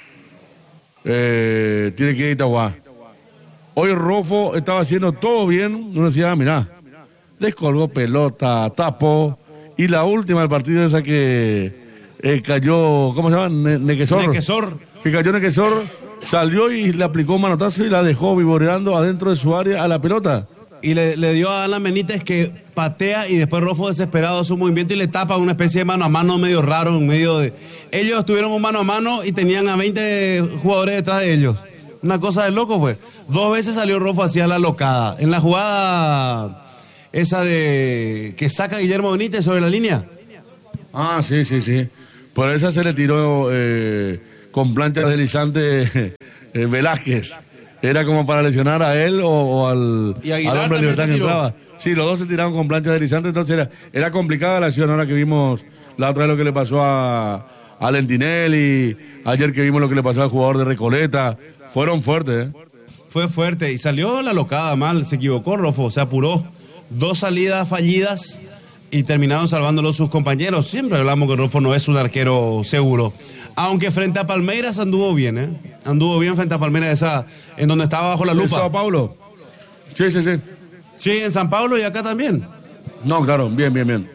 Tiene que ir a Itagua. Hoy Rofo estaba haciendo todo bien. Uno decía, mirá, descolgó pelota, tapó. Y la última del partido esa que cayó, ¿cómo se llama? Nequesor. Que cayó Nequesor, salió y le aplicó un manotazo y la dejó vivoreando adentro de su área a la pelota. Y le dio a Alan Benítez, que patea, y después Rofo desesperado su movimiento y le tapa una especie de mano a mano medio raro en medio de... Ellos tuvieron un mano a mano y tenían a 20 jugadores detrás de ellos. Una cosa de loco fue. 2 veces salió Rofo hacia la locada. En la jugada esa de que saca Guillermo Benítez sobre la línea. Ah, sí. Por esa se le tiró con plancha deslizante Velázquez. Era como para lesionar a él o al hombre de Libertad que entraba. Sí, los dos se tiraron con plancha deslizante, entonces era complicada la acción. Ahora que vimos la otra vez lo que le pasó a Lentinelli, ayer que vimos lo que le pasó al jugador de Recoleta, fueron fuertes. Fue fuerte y salió la locada mal, se equivocó Rofo, se apuró. 2 salidas fallidas y terminaron salvándolo sus compañeros. Siempre hablamos que Rofo no es un arquero seguro. Aunque frente a Palmeiras anduvo bien, Anduvo bien frente a Palmeiras, en donde estaba bajo la lupa. ¿En Sao Paulo? Sí. Sí, en San Pablo y acá también. No, claro, bien.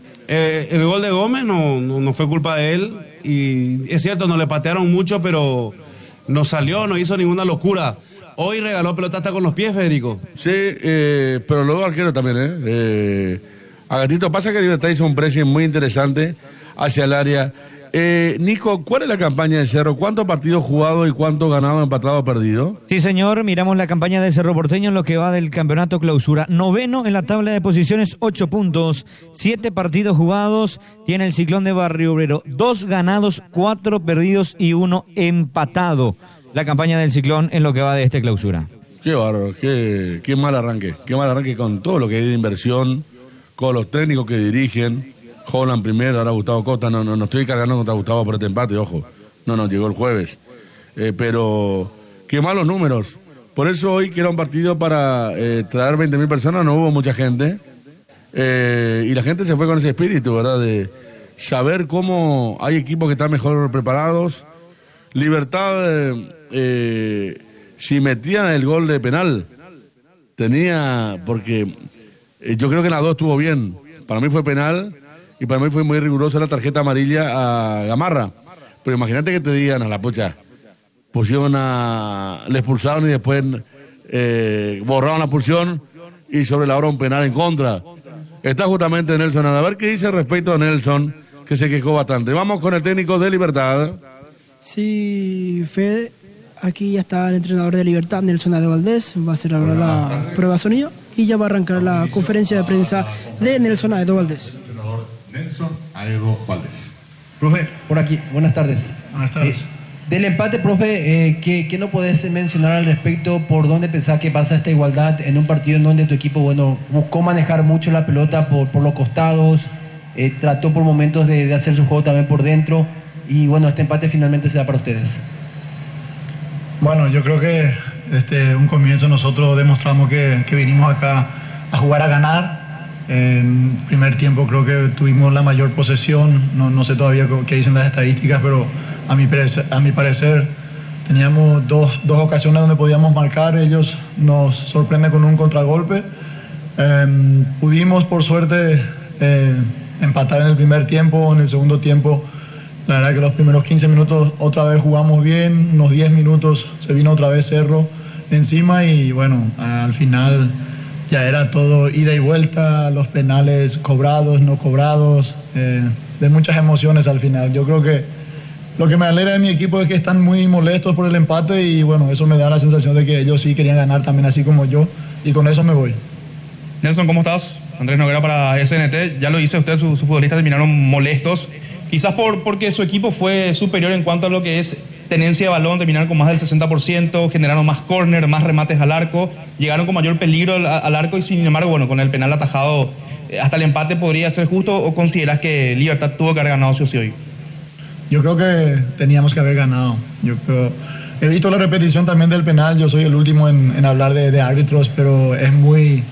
El gol de Gómez no fue culpa de él. Y es cierto, no le patearon mucho, pero no salió, no hizo ninguna locura. Hoy regaló pelota hasta con los pies, Federico. Sí, pero luego arquero también, A Gatito pasa que Libertad hizo un pressing muy interesante hacia el área. Nico, ¿cuál es la campaña de Cerro? ¿Cuántos partidos jugados y cuántos ganados, empatados, perdidos? Sí, señor, miramos la campaña de Cerro Porteño en lo que va del campeonato clausura. 9º en la tabla de posiciones, 8 puntos, 7 partidos jugados. Tiene el Ciclón de Barrio Obrero, 2 ganados, 4 perdidos y 1 empatado. La campaña del Ciclón en lo que va de este clausura. Qué bárbaro, qué mal arranque. Qué mal arranque con todo lo que hay de inversión, con los técnicos que dirigen. Holland primero, ahora Gustavo Costa, no estoy cargando contra Gustavo por este empate, ojo. No, llegó el jueves. Pero qué malos números. Por eso hoy, que era un partido para traer 20.000 personas, no hubo mucha gente. Y la gente se fue con ese espíritu, ¿verdad? De saber cómo hay equipos que están mejor preparados. Libertad, si metían el gol de penal, porque yo creo que en las 2 estuvo bien. Para mí fue penal. Y para mí fue muy rigurosa la tarjeta amarilla a Gamarra. Pero imagínate que te digan a la pucha, le expulsaron y después borraron la expulsión y sobre la hora un penal en contra. Está justamente Nelson. A ver qué dice respecto a Nelson, que se quejó bastante. Vamos con el técnico de Libertad. Sí, Fede, aquí ya está el entrenador de Libertad, Nelson Aedo Valdés. Va a hacer ahora la prueba de sonido y ya va a arrancar la conferencia de prensa de Nelson Aedo Valdés. Nelson Aedo Valdés. Profe, por aquí, buenas tardes. Buenas tardes. Del empate, profe, ¿qué no podés mencionar al respecto? ¿Por dónde pensás que pasa esta igualdad en un partido en donde tu equipo, buscó manejar mucho la pelota por los costados, trató por momentos de hacer su juego también por dentro, y este empate finalmente se da para ustedes? Bueno, yo creo que desde un comienzo nosotros demostramos que vinimos acá a jugar a ganar. En primer tiempo creo que tuvimos la mayor posesión, no sé todavía qué dicen las estadísticas, pero a mi parecer teníamos dos ocasiones donde podíamos marcar. Ellos nos sorprenden con un contragolpe. Pudimos por suerte empatar en el primer tiempo. En el segundo tiempo, la verdad que los primeros 15 minutos otra vez jugamos bien, unos 10 minutos se vino otra vez Cerro encima y al final ya era todo ida y vuelta, los penales cobrados, no cobrados, de muchas emociones al final. Yo creo que lo que me alegra de mi equipo es que están muy molestos por el empate y eso me da la sensación de que ellos sí querían ganar también así como yo y con eso me voy. Nelson, ¿cómo estás? Andrés Noguera para SNT. Ya lo dice usted, sus futbolistas terminaron molestos, quizás porque su equipo fue superior en cuanto a lo que es tenencia de balón, terminaron con más del 60%, generaron más córner, más remates al arco, llegaron con mayor peligro al arco y sin embargo, con el penal atajado, hasta el empate podría ser justo, ¿o consideras que Libertad tuvo que haber ganado sí o sí hoy? Yo creo que teníamos que haber ganado. He visto la repetición también del penal, yo soy el último en hablar de árbitros, pero es muy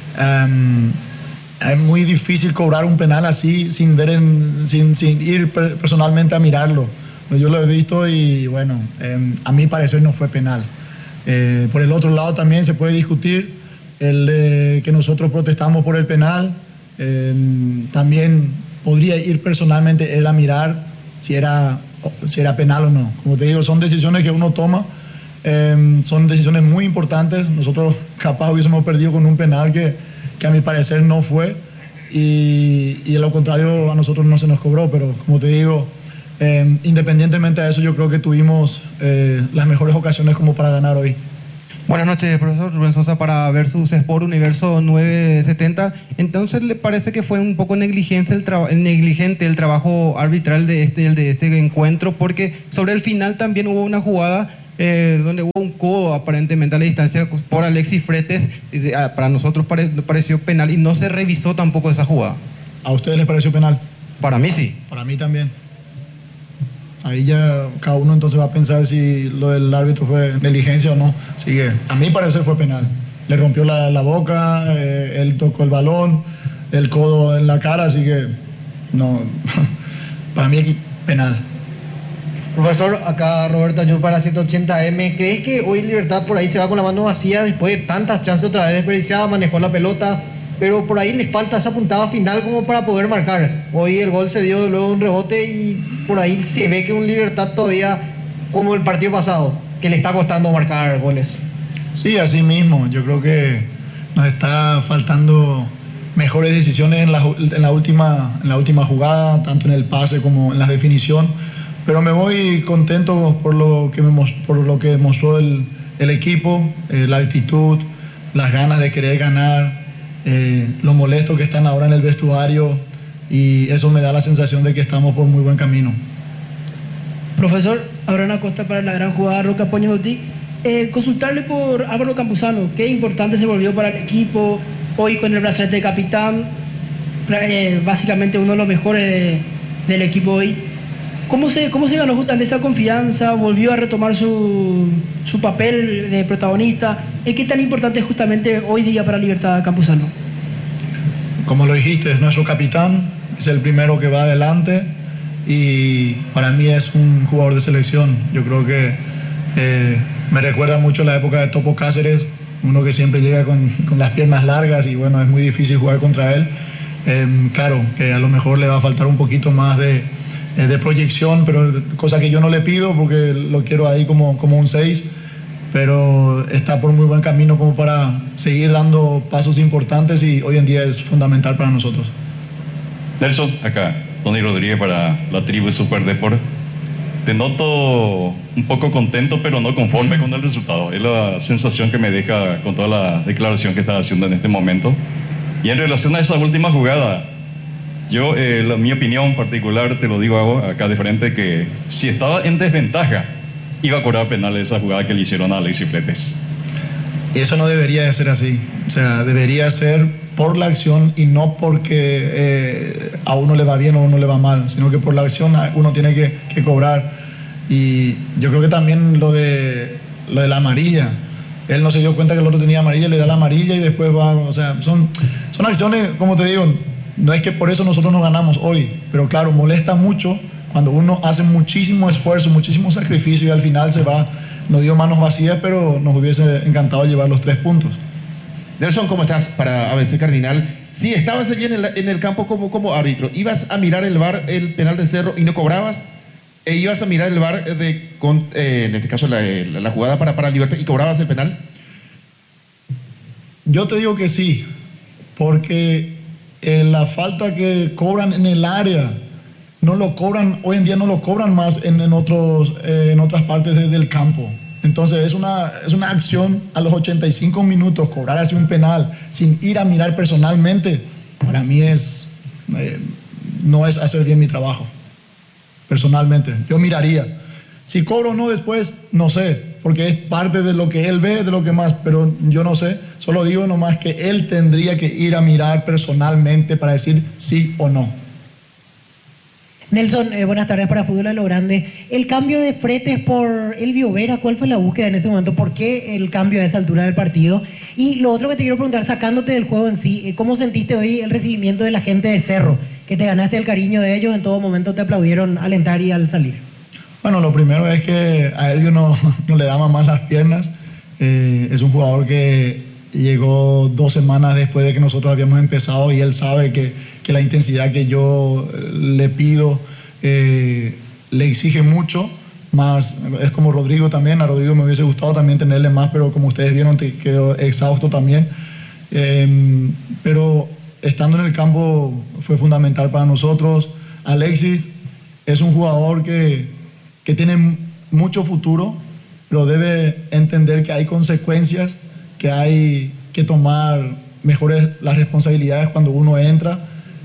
difícil cobrar un penal así sin ir personalmente a mirarlo. Yo lo he visto y a mi parecer no fue penal. Por el otro lado también se puede discutir que nosotros protestamos por el penal. También podría ir personalmente él a mirar si era penal o no. Como te digo, son decisiones que uno toma Son decisiones muy importantes. Nosotros capaz hubiésemos perdido con un penal que a mi parecer no fue, y a lo contrario a nosotros no se nos cobró, pero como te digo, independientemente de eso, yo creo que tuvimos las mejores ocasiones como para ganar hoy. Buenas noches, profesor Rubén Sosa para Versus Sport Universo 970. Entonces, ¿le parece que fue un poco negligente el trabajo arbitral de este encuentro? Porque sobre el final también hubo una jugada donde hubo un codo aparentemente a la distancia por Alexis Fretes. Para nosotros pareció penal y no se revisó tampoco esa jugada. ¿A ustedes les pareció penal? Para mí sí. Para mí también. Ahí ya cada uno entonces va a pensar si lo del árbitro fue negligencia o no. Así que a mi parecer fue penal. Le rompió la boca, él tocó el balón, el codo en la cara, así que no, para mí penal. Profesor, acá Roberto Ayur para 180M. ¿Crees que hoy Libertad por ahí se va con la mano vacía después de tantas chances otra vez desperdiciadas, manejó la pelota, pero por ahí les falta esa puntada final como para poder marcar? Hoy el gol se dio luego de un rebote y por ahí se ve que un Libertad todavía, como el partido pasado, que le está costando marcar goles. Sí, así mismo. Yo creo que nos está faltando mejores decisiones en la última jugada, tanto en el pase como en la definición. Pero me voy contento por lo que mostró el equipo, la actitud, las ganas de querer ganar, lo molesto que están ahora en el vestuario, y eso me da la sensación de que estamos por muy buen camino. Profesor, Abraham Acosta para la gran jugada Roca Poñotti. Consultarle por Álvaro Campuzano, qué importante se volvió para el equipo hoy con el brazalete de capitán, básicamente uno de los mejores del equipo hoy. ¿Cómo se ganó justamente esa confianza? ¿Volvió a retomar su papel de protagonista? ¿Qué tan importante es justamente hoy día para Libertad Campuzano? Como lo dijiste, es nuestro capitán, es el primero que va adelante y para mí es un jugador de selección. Yo creo que me recuerda mucho la época de Topo Cáceres, uno que siempre llega con las piernas largas y bueno, es muy difícil jugar contra él. Claro, que a lo mejor le va a faltar un poquito más de proyección, pero cosa que yo no le pido porque lo quiero ahí como un 6, pero está por muy buen camino como para seguir dando pasos importantes y hoy en día es fundamental para nosotros. Nelson, acá, Tony Rodríguez para la tribu Super Deport. Te noto un poco contento pero no conforme con el resultado, es la sensación que me deja con toda la declaración que estás haciendo en este momento. Y en relación a esa última jugada, yo, mi opinión particular, te lo digo acá de frente, que si estaba en desventaja, iba a cobrar penal esa jugada que le hicieron a Alexis Fretes. Y eso no debería de ser así. O sea, debería ser por la acción y no porque a uno le va bien o a uno le va mal, sino que por la acción uno tiene que cobrar. Y yo creo que también lo de la amarilla. Él no se dio cuenta que el otro tenía amarilla, le da la amarilla y después va... O sea, son acciones, como te digo... No es que por eso nosotros no ganamos hoy, pero claro, molesta mucho cuando uno hace muchísimo esfuerzo, muchísimo sacrificio y al final se va, nos dio manos vacías, pero nos hubiese encantado llevar los 3 puntos. Nelson, ¿cómo estás para ABC Cardinal? Sí, estabas allí en el campo como árbitro. ¿Ibas a mirar el VAR, el penal del Cerro, y no cobrabas? ¿E ibas a mirar el VAR, en este caso la jugada para Libertad, y cobrabas el penal? Yo te digo que sí, porque... la falta que cobran en el área no lo cobran, hoy en día no lo cobran más en otras partes del campo. Entonces es una acción a los 85 minutos, cobrar así un penal sin ir a mirar personalmente, para mí no es hacer bien mi trabajo. Personalmente, yo miraría. Si cobro o no después, no sé, porque es parte de lo que él ve, de lo que más, pero yo no sé, solo digo nomás que él tendría que ir a mirar personalmente para decir sí o no. Nelson, buenas tardes para Fútbol a lo Grande. El cambio de Fretes por Elvio Vera, ¿cuál fue la búsqueda en ese momento? ¿Por qué el cambio a esa altura del partido? Y lo otro que te quiero preguntar, sacándote del juego en sí, ¿cómo sentiste hoy el recibimiento de la gente de Cerro? Que te ganaste el cariño de ellos, en todo momento te aplaudieron al entrar y al salir. Bueno, lo primero es que a Elvio no le daban más las piernas. Es un jugador que llegó 2 semanas después de que nosotros habíamos empezado y él sabe que la intensidad que yo le pido le exige mucho más, es como Rodrigo también. A Rodrigo me hubiese gustado también tenerle más, pero como ustedes vieron, quedó exhausto también. Pero estando en el campo fue fundamental para nosotros. Alexis es un jugador que tiene mucho futuro, pero debe entender que hay consecuencias, que hay que tomar mejores las responsabilidades cuando uno entra.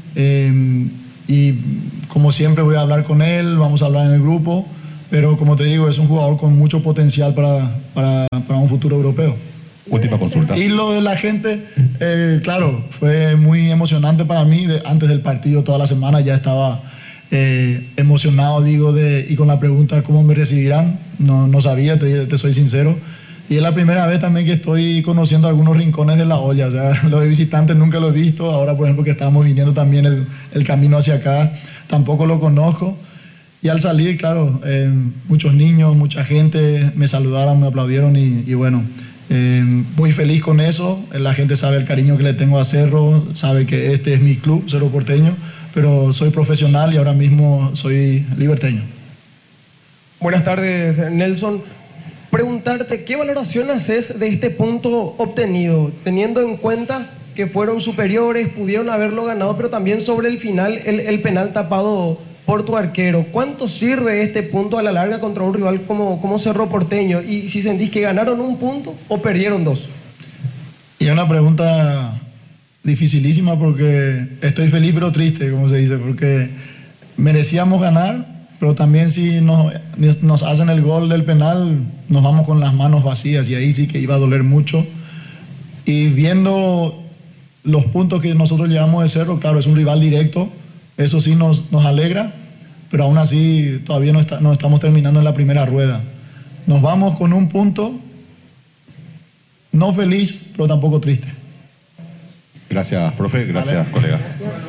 Y como siempre voy a hablar con él, vamos a hablar en el grupo, pero como te digo, es un jugador con mucho potencial para un futuro europeo. Última consulta. Y lo de la gente, claro, fue muy emocionante para mí. Antes del partido, toda la semana ya estaba emocionado, y con la pregunta cómo me recibirán, no sabía, te soy sincero. Y es la primera vez también que estoy conociendo algunos rincones de La Olla. O sea, lo de visitantes nunca lo he visto. Ahora, por ejemplo, que estábamos viniendo también el camino hacia acá, tampoco lo conozco. Y al salir, claro, muchos niños, mucha gente me saludaron, me aplaudieron y bueno, muy feliz con eso. La gente sabe el cariño que le tengo a Cerro, sabe que este es mi club, Cerro Porteño, pero soy profesional y ahora mismo soy liberteño. Buenas tardes, Nelson. Preguntarte, ¿qué valoración haces de este punto obtenido, teniendo en cuenta que fueron superiores, pudieron haberlo ganado, pero también sobre el final el penal tapado por tu arquero? ¿Cuánto sirve este punto a la larga contra un rival como Cerro Porteño? Y si sentís que ganaron un punto o perdieron dos. Y es una pregunta dificilísima porque estoy feliz pero triste, como se dice, porque merecíamos ganar, pero también si nos hacen el gol del penal, nos vamos con las manos vacías y ahí sí que iba a doler mucho. Y viendo los puntos que nosotros llevamos de Cerro, claro, es un rival directo, eso sí nos alegra, pero aún así todavía no estamos terminando en la primera rueda. Nos vamos con un punto, no feliz, pero tampoco triste. Gracias, profe. Gracias, colega.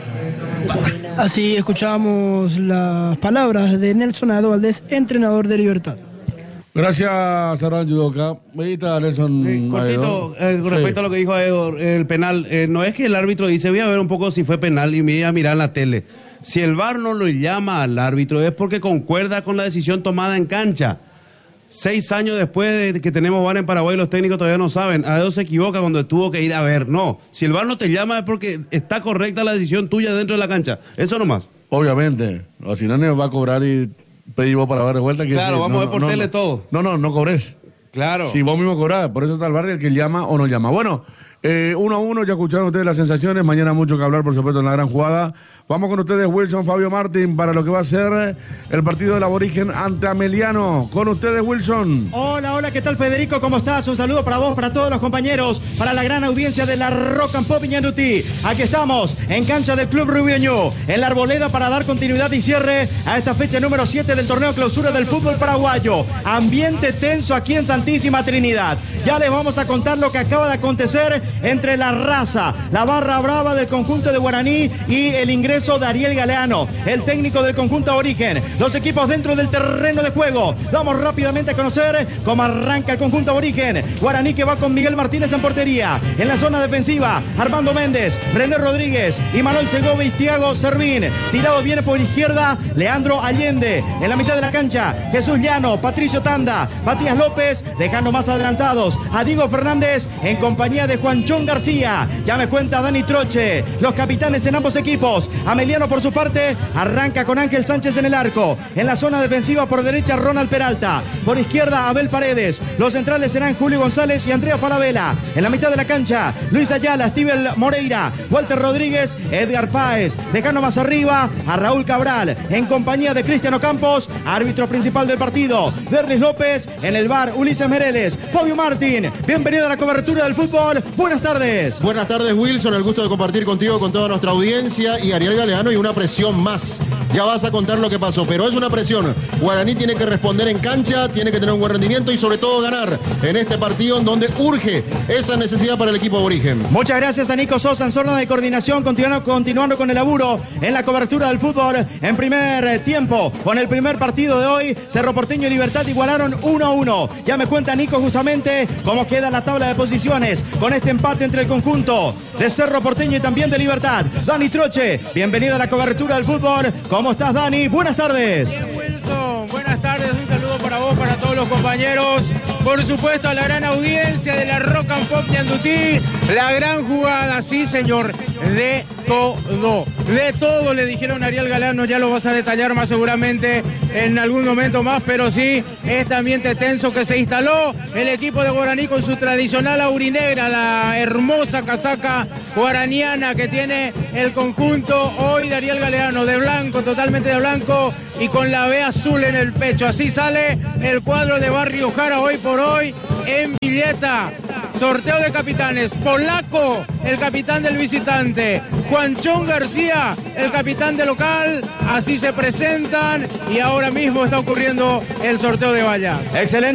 Así escuchamos las palabras de Nelson Ado Valdés, entrenador de Libertad. Gracias, Sarán Yudoka. Medita, Nelson. Cortito, con respecto a lo que dijo Aedo, el penal, no es que el árbitro dice, voy a ver un poco si fue penal y me voy a mirar en la tele. Si el VAR no lo llama al árbitro es porque concuerda con la decisión tomada en cancha. 6 años después de que tenemos VAR en Paraguay, los técnicos todavía no saben. Aedo se equivoca cuando tuvo que ir a ver. No, si el VAR no te llama es porque está correcta la decisión tuya dentro de la cancha. Eso nomás. Obviamente. O si no, va a cobrar y pedir vos para ver de vuelta. Claro, vamos a ver por tele todo. No cobres. Claro. Si vos mismo cobrás, por eso está el VAR, el que llama o no llama. Bueno, 1-1, ya escucharon ustedes las sensaciones. Mañana mucho que hablar, por supuesto, en la gran jugada. Vamos con ustedes, Wilson, Fabio Martín, para lo que va a ser el partido del Aborigen ante Ameliano. Con ustedes, Wilson. Hola, ¿qué tal, Federico? ¿Cómo estás? Un saludo para vos, para todos los compañeros, para la gran audiencia de la Rock and Pop Iñanutí. Aquí estamos, en cancha del Club Rubioño, en la Arboleda, para dar continuidad y cierre a esta fecha número 7 del torneo clausura del fútbol paraguayo. Ambiente tenso aquí en Santísima Trinidad. Ya les vamos a contar lo que acaba de acontecer entre la raza, la barra brava del conjunto de Guaraní y el ingreso de Ariel Galeano, el técnico del conjunto Aborigen. Los equipos dentro del terreno de juego. Vamos rápidamente a conocer cómo arranca el conjunto Aborigen. Guaraní que va con Miguel Martínez en portería. En la zona defensiva, Armando Méndez, René Rodríguez, Imanol Segovia y Thiago Servín. Tirado viene por izquierda, Leandro Allende. En la mitad de la cancha, Jesús Llano, Patricio Tanda, Matías López, dejando más adelantados a Diego Fernández en compañía de Juanchón García. Ya me cuenta Dani Troche. Los capitanes en ambos equipos. Ameliano, por su parte, arranca con Ángel Sánchez en el arco. En la zona defensiva, por derecha, Ronald Peralta. Por izquierda, Abel Paredes. Los centrales serán Julio González y Andrea Falabella. En la mitad de la cancha, Luis Ayala, Steven Moreira, Walter Rodríguez, Edgar Páez. Dejando más arriba a Raúl Cabral. En compañía de Cristiano Campos, árbitro principal del partido. Derlis López. En el bar, Ulises Mereles. Fabio Martín, bienvenido a la cobertura del fútbol. Buenas tardes. Buenas tardes, Wilson. El gusto de compartir contigo, con toda nuestra audiencia. Y Ariel Galeano, y una presión más. Ya vas a contar lo que pasó, pero es una presión. Guaraní tiene que responder en cancha, tiene que tener un buen rendimiento y sobre todo ganar en este partido en donde urge esa necesidad para el equipo aborigen. Muchas gracias a Nico Sosa en zona de coordinación, continuando con el laburo en la cobertura del fútbol en primer tiempo. Con el primer partido de hoy, Cerro Porteño y Libertad igualaron 1-1. Ya me cuenta Nico justamente cómo queda la tabla de posiciones con este empate entre el conjunto de Cerro Porteño y también de Libertad. Dani Troche, bienvenido a la cobertura del fútbol. ¿Cómo estás, Dani? Buenas tardes. Bien, Wilson. Buenas tardes. Un saludo para los compañeros, por supuesto a la gran audiencia de la Rock and Pop Ñandutí, la gran jugada, sí señor, de todo le dijeron a Ariel Galeano, ya lo vas a detallar más seguramente en algún momento más, pero sí, este ambiente tenso que se instaló, el equipo de Guaraní con su tradicional aurinegra, la hermosa casaca guaraniana que tiene el conjunto hoy de Ariel Galeano, de blanco, totalmente de blanco y con la B azul en el pecho, así sale el cuadro de Barrio Jara hoy por hoy en Villeta. Sorteo de capitanes, Polaco, el capitán del visitante, Juanchón García, el capitán del local, así se presentan y ahora mismo está ocurriendo el sorteo de vallas. Excelente.